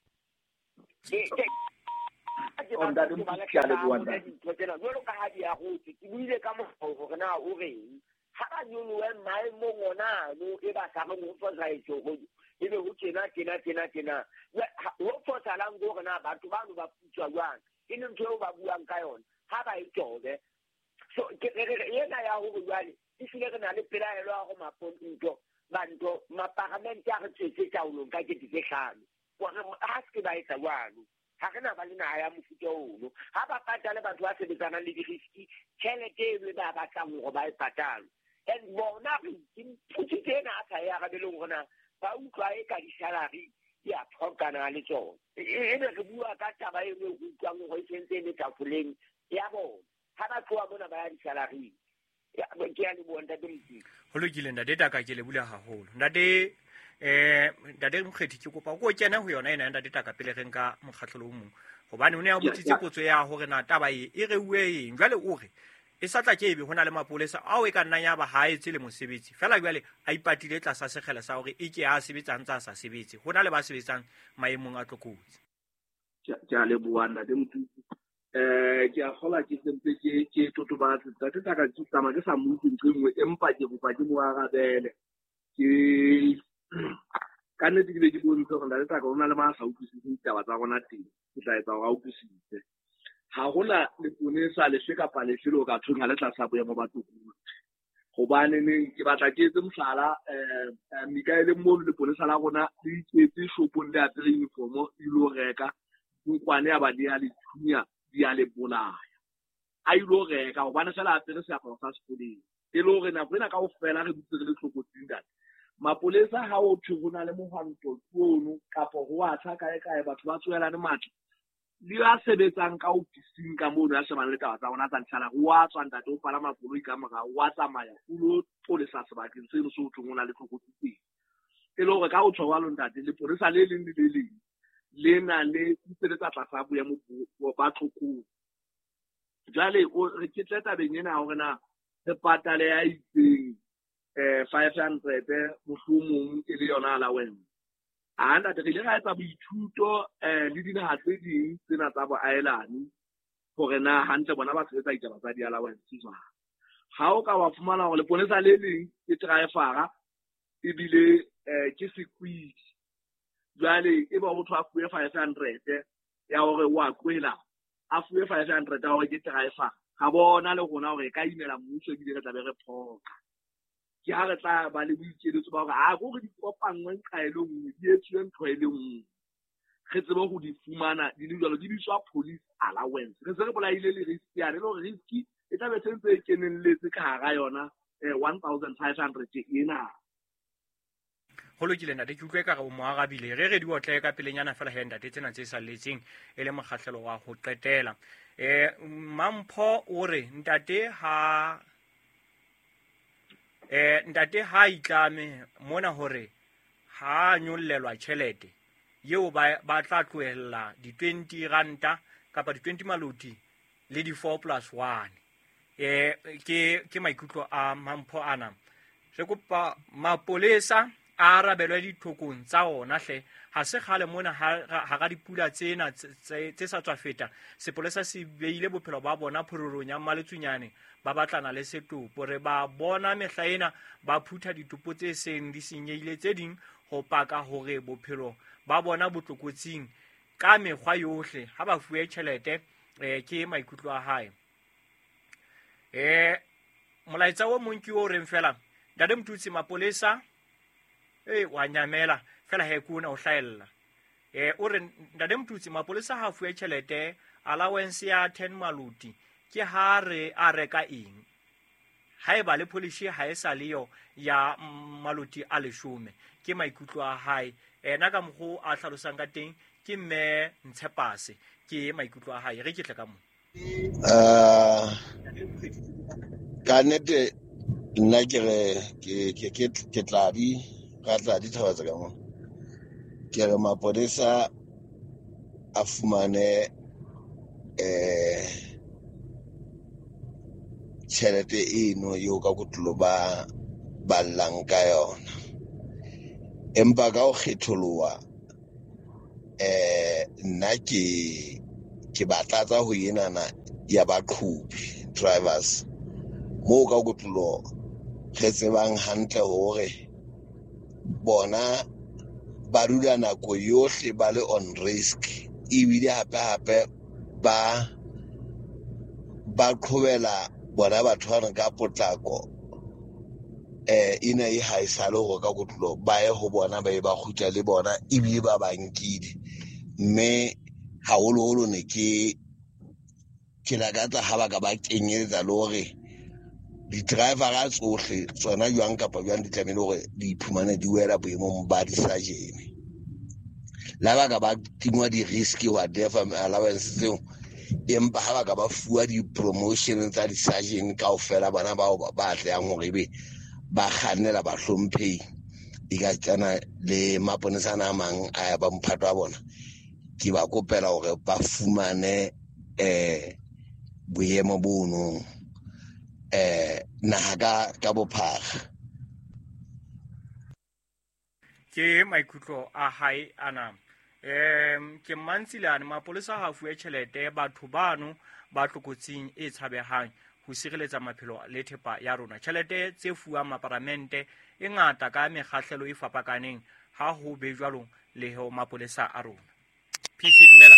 jwalo ka ha di ya gotse ke buile ka mogao gore na o reng ga ba nyoloe maemong onano e ba sa go mo fosaetso go e be go tjena go fosalang gore na batho bano ba putswa jwang e le ntho eo ba buang ka yona ga ba e tobe so ena ya gore jwale e file re na le pelaelo ya go banto maparamente a re tsetse taolong ka 2005 gore ha se ke ba etsa jwalo ga re na ba le naha ya mofuta ono ga ba patale batho ba sebetsanang le diriski tšhelete eo ba batlang gore ba e patalo and bona re putsitse ena a sa e arabeleng gona ba utlwa e ka disalari di a tlhokana le tsone e be re bua ka taba e nngwe go utlwang go e sentse le tafoleng ya bona ga ba tloa mona ba ya disalaring ke ya le bua ntate Motsepe go lokile ntate Taka ke le bula haholo ntate ntate Mokgethi ke kopa go kena ho yona ena ntate Taka pele re nka mokgatlho o mong gobane o ne a botsitse potso ya hore na taba e re uwe eng jwale o re e sa tla ke ebe hona le mapolesa ao e ka nna ya ba ha etse le mosebetsi fela jwale a ipatile tlasa sekgela sa hore e ke a sebetsang tsa sa sebetse hona le ba sebetsang maemong a tlokotsi ke a le bua ntate Motsepe ke a gola ke sentse ke totobatse ntate Taka ke tsama ke sa mutse ntwe nngwe empa ke bopa ke mo arabele ke ka nnete ke be ke bontshe gore ntate Taka o na le ma sa utlwisise taba tsa rona teng ke tla etsa gore a utlwisise ha gona leponesa lefe kapa lefe le o ka thonga le tlasa boemo ba tlokotsi gobane ke batla ke etse mohlala Mikaele mo leponesa la rona le iketse shopong le apere uniform e lo reka nkwane ya ba di a le thunya di a le bolaya a ilo reka gobane fela apere seaparo sa sepoleng e le gore nako ena kaofela re dutse re le tlhokotsing date mapolesa ha o thwe go na le mohwanto tsono kapa go a tla kae batho ba tswela le matla di a sebetsang ka ofising ka mono ya shebana le taba tsa bona tsa ntlhala go a tswa ntate o pala makoloi ka morao o a tsamaya o lo polesa sebakeng seno se o thwe go na le tlhokotsing e le gore ka o tshwa wa ntate leponesa le leng le le leng le na le tseletsa tlasa boemo ba tlokotsi jwale re ke tla tabeng ena gore na re patale ya itseng 500 mohlomong e le yona allowance ntate re ile ga etsa boithuto le dinaga tse ding tsena tsa boaelane gore na hantle bona ba sebetsa ditaba tsa di-allowance jwang ga o ka wa fumana gore leponesa le leng ke driver ebile ke sekwiti jwale e ba botho a fuwe 500 ya gore wa kwela a fuwe 500 ya gore ke driver ga bona le gona gore ka imela mmuso ebile re tla be re phoka ke ha re tla ba le boikeletso ba gore go re di kopangwe nkaelo nngwe di etswe ntho e le nngwe re tsebe go di fumana di le jalo di bitswa police allowance re se re bolaile le risk ya le gore risk e tla be sentse e kenelletse ka hara yona 1500 ena go lokile ntate ke utlwe ka go mo arabile re di otle ka pelenyana fela he ntate tsena tse sa letseng e le mokgatlelo wa go qetela Mampho o re ntate ha itlame mona hore ha nyollelwa tjhelete yeo ba tla tlohella di 20 ranta kapa di 20 maloti le di 4+1 ke maikutlo a Mampho ana re kopa mapolesa a arabelwe dithokong tsa ona hle ha se gale mona ha ga dipula tsena tse sa tswa feta sepolesa se beile bophelo ba bona phororong ya maletsunyane ba batlana le setopo re ba bona mehla ena ba phutha ditopo tse seng di senyehile tse ding go paka hore bophelo ba bona botlokotsing ka mekgwa yohle ha ba fuwe tjhelete ke maikutlo a hae molaetsa o mong ke o reng fela ntate Motutsi mapolesa wa nyamela fela he kuna o hlaella o re ntate Motutsi mapolesa ha fuwe tjhelete allowance ya 10 maluti ke ha re a reka eng ha e ba le policy ha e sa leyo ya maluti a 10 ke maikutlo a hae ena ka mgo a hlalosang ka teng ke mme Ntshepase ke maikutlo a hae re ke tle ka mo ka nete nna ke tla di thabatsa ka mo ke re mapolesa a fumane tšhelete eno yo ka kotlo ba llang ka yona empa ka o kgetholoa nna ke batlatsa ho enana ya baqhubi drivers mo ka kotlolo re tsebang hantle hore bona ba dula nako yohle ba le on risk ebile hape ba qhobela bona batho ba ka potlako ina e haisale hore ka kotlolo ba ye ho bona ba e ba kgutla le bona ebile ba bankile mme haholoholo ne ke lakatsa ha ba ka ba kenyeletsa le hore di-drivera tsohle tsona jwang kapa jwang di tlamehile hore di iphumane di wela boemong ba di-surgeon la ba ka ba tingwa di-risk whatever allowance tseo empa ha ba ka ba fuwa di-promotion tsa di-surgeon kaofela bana bao ba atlehang hore ebe ba kgannela ba hlomphehi di ka tsana le maponesana a mang a ya ba mphato a bona ke ba kopela hore ba fumane boemo bono naha ka bophara. Ke maikutlo a hae ana ke mantsilane mapolesa ha fuwe tjhelete batho bano ba tlokotsing e tshabehang ho sireletsa maphelo le thepa ya rona. Tjhelete tse fuwang maparamente e ngata ka mekgahlelo e fapakaneng ha ho be jwalo le ho mapolesa a rona. PC dumela.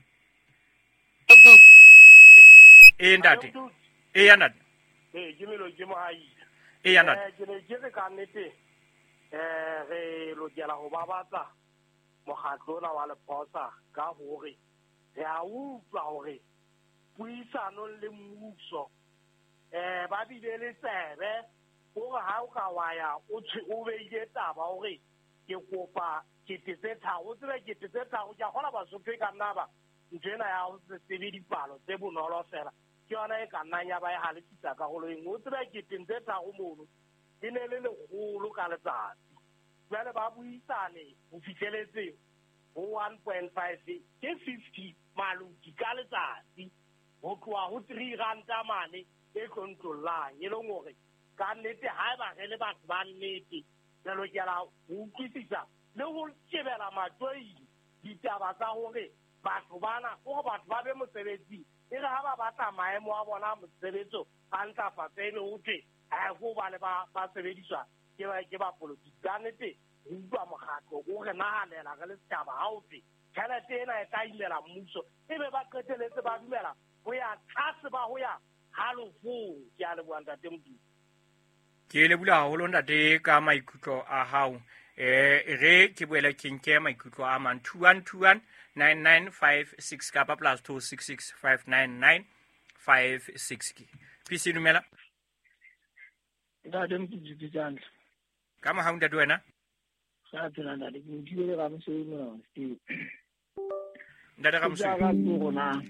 Ndate. Ya ntate. Ke melo ke mohai. Ya ntate. Ke ne ke re ka nnete re lokela ho babatsa mokgatlo ona wa Lephosa ka hore re a utlwa hore puisano le mmuso ba bile le tsebe hore ha o ka waya o beile taba hore ke kopa ketsetsa o tsebe ketsetsa o ja gola ba sophe ka naba ntwena ya o se tsebe dipalo tse bonolo fela ke yona e ka nnanya ba e halefisa ka goloeng o tsebe ketsetsa go mono e ne le legolo ka letsatsi jwale ba buisane ho fitlheletse ho 1.5 ke 50 maluti ka letsatsi ho tloa ho 3 ranta mane e controllang e leng hore ka nnete ha ba re le batho ba nnete re lokela ho utlwisisa le ho shebela matsoing ditaba tsa hore batho bana o batho ba be mosebetsi e re ha ba batla maemo a bona mosebetso a ntlafatsa ebe ho thwe go ba le ba sebediswa ke ba politiki ka nnete ho utlwa mokgatlo o re nahanela re le setjhaba ha o thwe tjhelete ena e tla imela mmuso ebe ba qeteletse ba dumela ho ya tlase ba ho ya halofong ke a leboha ntate Modimo. Ke leboha haholo ntate ka maikutlo a hao re ke boela ke nke maikutlo a mang 2121 9956 kapa +266 599 560 PC numela ntate Mtshitsana ka mo haunda wena sa tsena ntate ke ntile ga mosebetsi mona Steve ntate ga mosebetsi ga tsona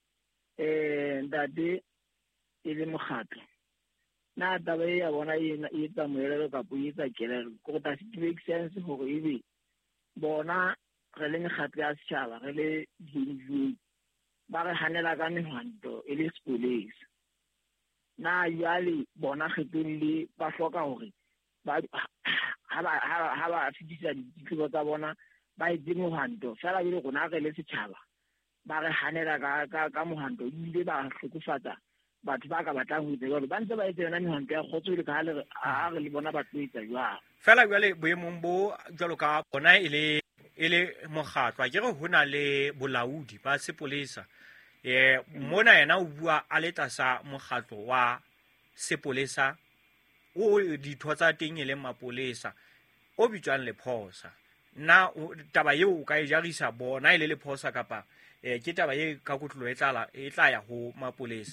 ntate e le mokgatlo na taba e ya bona e tsa moelelo ka puetsa kelelo go ta se make sense gore ebe bona re le mekgatlo ya setšhaba re le dingwe ba re hanela ka mehwanto e le sepolesa na yale bona kgetholle ba hloka hore ba ha ba fitisa ditlo tsa bona ba etse mohwanto fela le gona re le setšhaba ba re hanela ka mohwanto ile ba hlokofatsa batho ba ka batlang ho itse ba ntse ba etse yona mehwanto ya khotso le ka re le bona ba tloetsa jwang fela jwale boemong bo jwalo ka bona e le mokgatlo ke re hona le bolaodi ba sepolesa mona yena o bua a le tlasa mokgatlo wa sepolesa o ditho tsa teng e le mapolesa o bitswang Lephosa na taba eo o ka e jarisa bona e le Lephosa kapa ke taba e ka kotlolo e tla ya ho mapolesa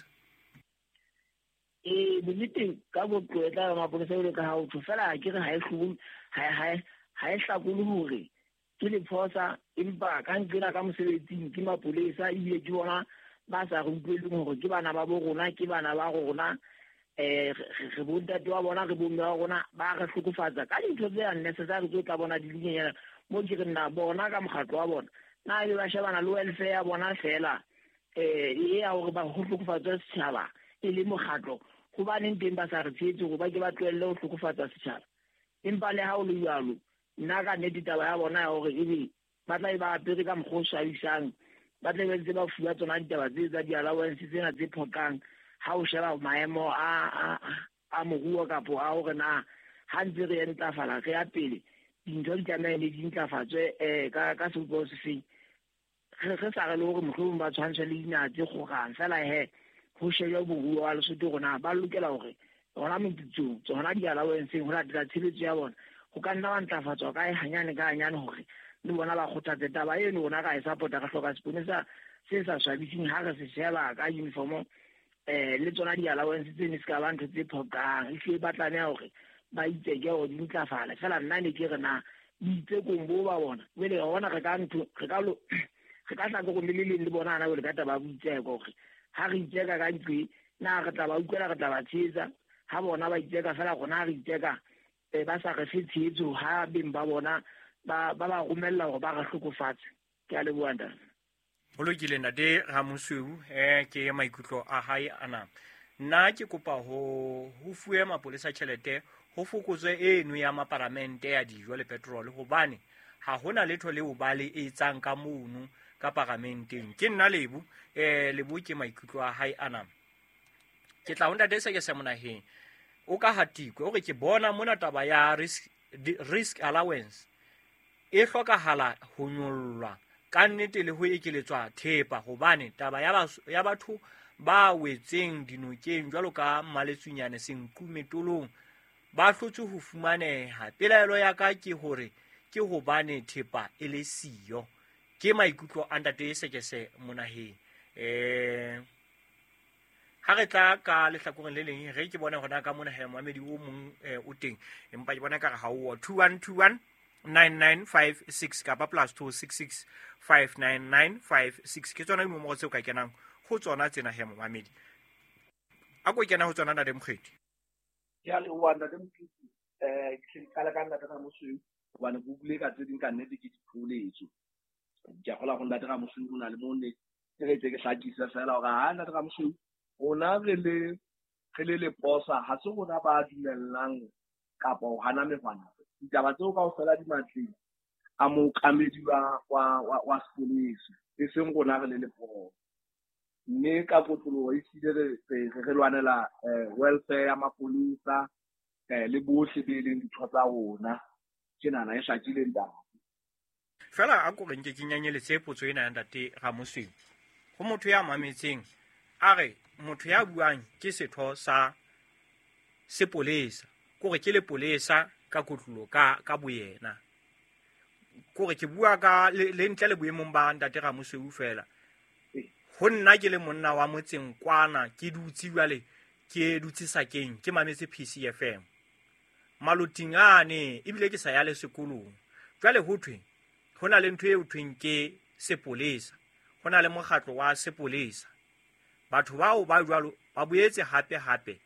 bonnete ka botlolo e tla ya mapolesa e le ka ha o fela ke re ha e hlakole hore ke Lephosa empa ka ntsela ka mosebetsing ke mapolesa ebile ke bona ba sa re utlweleng hore ke bana ba bo rona ke bana ba rona re bontate wa bona re bomme wa rona ba re hlokofatsa ka dintho tse unnecessary tse tla bona di lenyenyana mo ke re nna bona ka mokgatlo wa bona na e ba shebana le welfare ya bona fela e ya hore ba ho hlokofatsa setjhaba e le mokgatlo go ba neng teng ba sa re tshetse go ba ke ba tlohelle ho hlokofatsa setjhaba empa le ha o le jalo nna ka nnete taba ya bona ya gore ebe ba tla ba apere ka mokgwa o swabisang ba tla be ntse ba fuwa tsona ditaba tse tsa di-allowance tsena tse phokang ha o sheba maemo a moruo kapo a gore na ha ntse re entlafala re ya pele dintho di tlameha ne di ntlafatswe ka sebupo se feng re sa re le gore mohlomong ba tshwantshe le dinaha tse kgogang fela he ho shejwa moruo wa Lesotho gona ba lokela gore gona mepitsong tsona di-allowance go latela tshebetso ya bona go ka nna ba ntlafatswa ka hanyane ka hanyane gore le bona ba kgothatse taba eno bona ka e support-a ka hloka seponesa se sa swabising ha re se sheba ka uniformo le tsona di-allowance tsene se ka ba ntho tse phokang ehlile ba tlameha gore ba itseke gore di ntlafale fela nna ne ke re na boitsekong bo ba bona bele ga bona re ka tlhake go le leng le bona ana bele ka taba boitseko gore ha re itseka ka ntwe na re tla ba utlwela re tla ba tsheetsa ha bona ba itseka fela gona re itseka ba sa re fe tsheetso ha beng ba bona ba romella gore ba re hlokofatse ke a leboha ntate o lokile ntate Ramosweu ke maikutlo a hae ana nna ke kopa ho fuwe mapolesa tjhelete ho fokotswe eno ya maparamente ya dijo le petrol hobane ha hona letho leo ba le etsang ka mono ka paramenteng ke nna lebu ke maikutlo a hae ana ke tla onda desa ke se monaheng o ka hatikwe o re ke bona mona taba ya risk allowance e hlokahala ho nyollwa ka nnete le ho ekeletswa thepa hobane taba ya batho ba wetseng dinokeng jwalo ka Mmaletsunyane Senqu Metolong ba hlotse ho fumaneha pelaelo ya ka ke hore ke hobane thepa e le siyo ke maikutlo a ntate Sekese monaheng ha re tla ka lehlakoreng le leng re ke bona hona ka mona he Mohamedi o mong o teng empa ke bona ka re ha o 2121 9956 kapa +266 59956 ke tsona mo mo tse o ka kenang go tsona tsena he Mohamedi a go kena go tsona ntate Mokgethi ya le wanda le mokiti ke kala ka nna ka Mosweu bana go bule ka tse ding ka nnete ke diphuletso ke a gola go nna ka Mosweu go na le mone ke ke hlakisa fela ga ha nna ka Mosweu ona re le posa ha se gona ba dumellang kapa o hana mehwana ditaba tseo ka o fela di matleng a mo kamedi wa sepolesa e seng gona re le posa mme ka potlolo e sile re lwanela welfare ya mapolesa le bohle be leng ditho tsa rona ke nana e shakile ndaba fela a go reng ke kenyanyeletse potso ena ya ntate Ramosweu go motho ya mametseng a re motho ya buang ke setho sa sepolesa gore ke lepolesa ka kotlolo ka boyena gore ke bua ka le ntle le boemong ba ntate Ramosweu fela ho nna ke le monna wa motseng kwana ke dutsi jwale ke dutsi sakeng ke mametse PCFM malotingane ebile ke sa ya le sekolong jwale ho thwe hona le ntwe e uthweng ke sepolesa hona le mokgatlo wa sepolesa batho bao ba jwalo ba boetse hape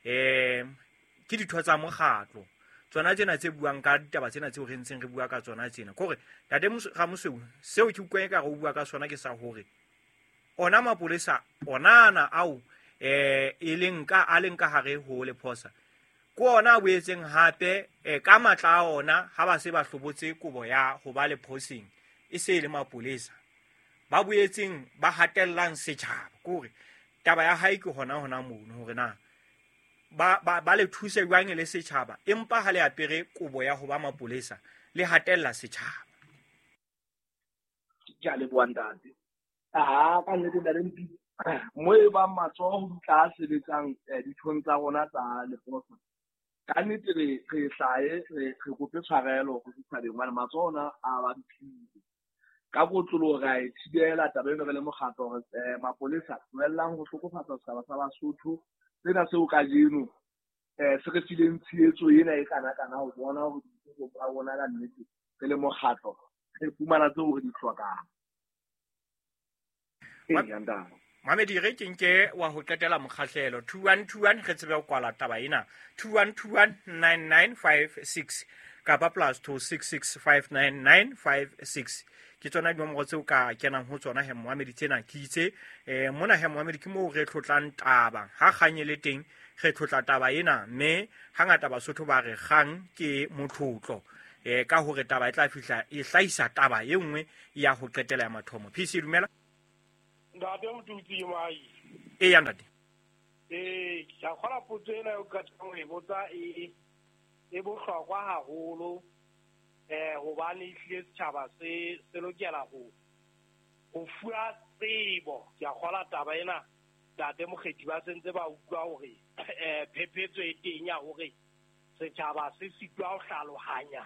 ke ditho tsa mokgatlo tsona tsena tse buang ka ditaba tsena tse o rentseng re bua ka tsona tsena gore ntate Ramosweu seo ke utlwe ka go bua ka sona ke sa hore ona mapolesa onana au e leng ka hare ho le phosa ko ona boetseng hape ka matla ona ha ba se ba hlobotse kobo ya ho ba le phosing e se le mapolesa ba boetseng ba hatellang setjhaba gore taba ya hae ke hona mono hore na ba le thuse jwang le setjhaba empa ha le apere kobo ya ho ba mapolesa le hatella setjhaba ke a le buandate ka nnete da le mpi mo e ba matsoho di tla sebetsang dithong tsa rona tsa leposa ka nnete re hlae re kope tshwarelo go dithabeng wa matsona a ba dithile ka botlolo ga e thibela taba eno re le mogatlo gore mapolesa wellang go hlokofatsa setjhaba sa Basotho tsena seo ka jeno se re fileng tsheetso ena e kana go bona go ditso ba bona ka nnete re le mogatlo re fumana tseo re di hlokang Mohamedi re kenke wa ho qetela mokgahlelo 2121 re tsebe go kwala taba ena 21219956 kapa +266599956 ke tsona dinomoro tseo ka kenang ho tsona he Mohamedi tsena ke itse mona he Mohamedi ke mo re tlotlang taba ha kganye le teng re tlotla taba ena mme hangata Basotho ba re kgang ke motlotlo ka hore taba e tla fihla e hlaisa taba e nngwe ya ho qetela ya mathomo. PC dumela. Ntate Motutsi mai. Ya ntate. Ka kgola potso ena o ka tsang e botsa e bohlokwa haholo hobane ehlile setjhaba se lokela ho fuwa tsebo. Ke a kgola taba ena ntate Mokgethi ba sentse ba utlwa hore phephetso e teng ya hore setjhaba se sitwa ho hlalohanya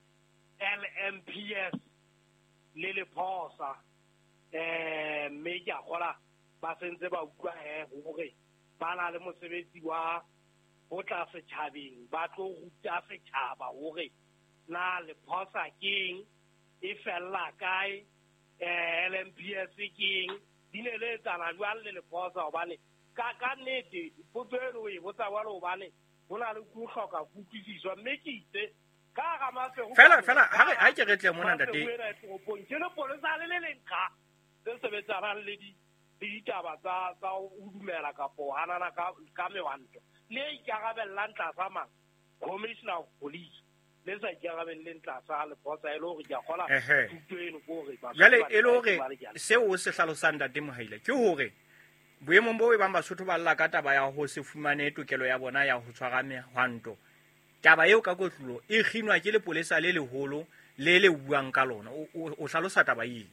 LMPS le Lephosa mme ke a kgola ba sentse ba utlwa hore ba na le mosebetsi wa ho tla setjhabeng ba tlo ruta setjhaba hore na Lephosa keng e fella kae LMPS keng di ne le tsana jwang le Lephosa hobane ka nnete potso eno e botsa jwalo hobane ho na le go hloka go utlwisiswa mme ke itse ka ga mafego fela ha ke re tle mona ntate ke le polisa le lenka se sebetsana le ditaba tsa ho dumela kapo hanana ka mewanto le ikarabellang tlasa mang commissioner of police le sa ikarabelleng tlasa Lephosa e le hore ke a kgola thuto eno gore ba jale e le hore seo o se hlalosang ntate Mohaile ke hore boemong bo e bang Basotho ba lla ka taba ya ho se fumane tokelo ya bona ya ho tshwara mehwanto. Taba eo ka kotlo e kginwa ke lepolesa le leholo le buang ka lona o hlalosa taba eng?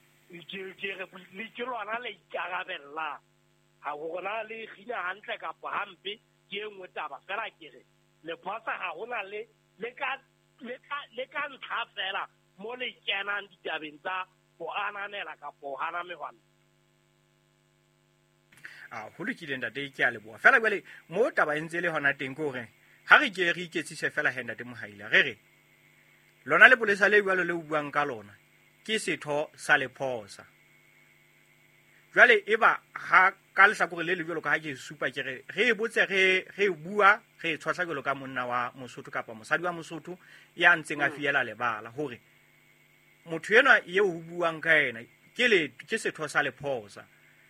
Ke lona le ikarabella ha gona le kgina hantle kapa hampe ke engwe taba fela ke re Lephosa ha hona le ka ntlha fela mo le kenang ditabeng tsa ho ananela kapa ho hana mehwanto. Ho lokile ntate ke a leboha fela jwale mo taba e ntse le hona teng ke hore ha re ke re iketsise fela ntate Mohaile re lona le polesa le jwalo le buang ka lona ke setho sa Lephosa. Jwale eba ha ka lehlakore le jwalo ka ha ke supa ke re botse re bua re tshwatla jwalo ka monna wa Mosotho kapa mosadi wa Mosotho ya ntseng a fiela lebala hore motho ena eo ho buang ka ena ke setho sa Lephosa.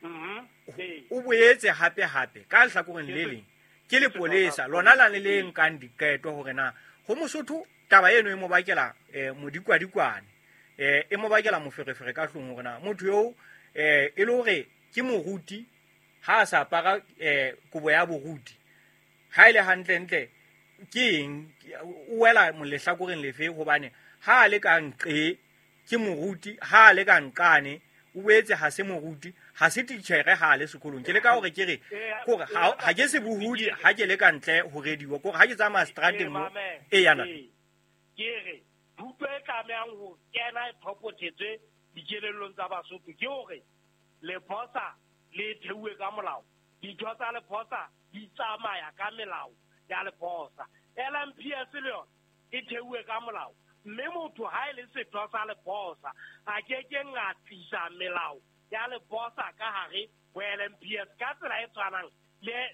O boetse hape ka lehlakoreng le leng ke lepolesa lona la le nkang diketo hore na ho Mosotho taba eno e mo bakela modikwadikwane e mo bakela moferefere ka hlong hore na motho yo e le hore ke moruti ha sa apara kobo ya boruti ha ile hantle ke eng o wela molehlakoreng lefe hobane ha le ka nqe ke moruti ha le ka nqane o boetse ha se moruti ha se titjhere ha le sekolong ke le ka hore ke re kore ha ke se bohudi ha ke le ka ntle ho rediwa kore ha ke tsamaya strateng mo yana ke re thuto e tlamehang ho kena e phopotetswe dikelellong tsa Basotho ke hore Lephosa le theuwe ka molao ditho tsa Lephosa di tsamaya ka melao ya Lephosa LMPS le yona e theuwe ka molao mme motho ha e le setho sa Lephosa a ke ngatlisa melao ya Lephosa ka hare ho LMPS ka tsela e tshwanang le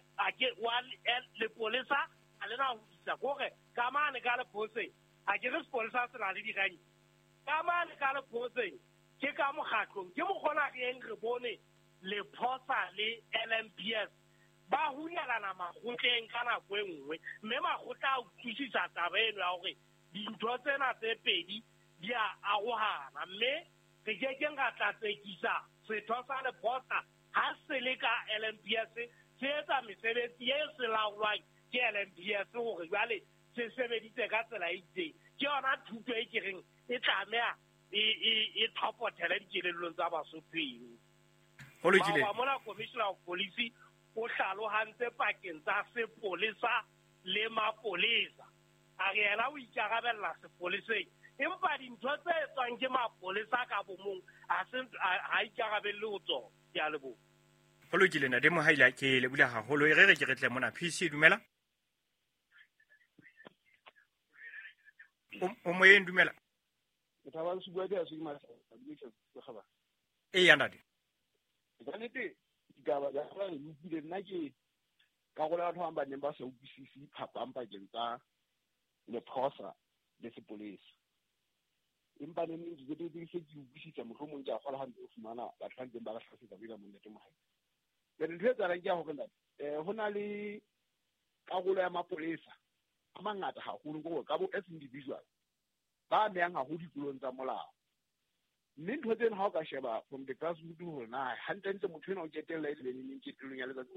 lepolesa a le na ho isa gore ka mane ka Lephoseng a ke re sepolesa se na le diganyi ka mane ka Lephoseng ke ka mokgatlong ke mokgona eng re bone Lephosa le LMPS ba hunyalana makgotleng ka nako e nngwe mme makgotla a utlwisisa taba eno ya hore dintho tsena tse pedi di a arohana mme re ke nga tlatsekisa setho sa Lephosa ha se le ka LMPS se etsa mesebetsi e se laolwang ke LMPS hore jwale se sebeditse ka tsela e itseng ke yona thuto e ke reng e tlameha e thopothele dikelellong tsa Basotho eno. Ho lokile ba mona commissioner of police o hlalohantse pakeng tsa sepolesa le mapolesa a re yena o ikarabella sepoleseng empa dintho tse etswang ke mapolesa ka bomong ha ikarabelle ho tsona ke a leboha. Ho lokile ntate Mohaile ke le bula haholo re ke tle mona PC dumela o moyeng dumela Taba se bua dia se ma se khaba ya ntate ganete ditaba ja go le utlwile nna ke ka go la batho ba neng ba sa utlwisisi phapang pakeng tsa Lephosa le sepolesa empa ne mme ke se ke utlwisisa mohlomong ke a gola hantle o fumana batho ba ntseng ba hlasetsa bila mo ntate Mohaile le ntse tsara ke a go nna ho na le karolo ya mapolesa a mangata haholo go ka bo as individual ba amehang haholo dikolong tsa molao mme ntho tsena ha o ka sheba from the grassroots hore na hantle motho enwa o ketella e lebeneng ketelong ya letsatsi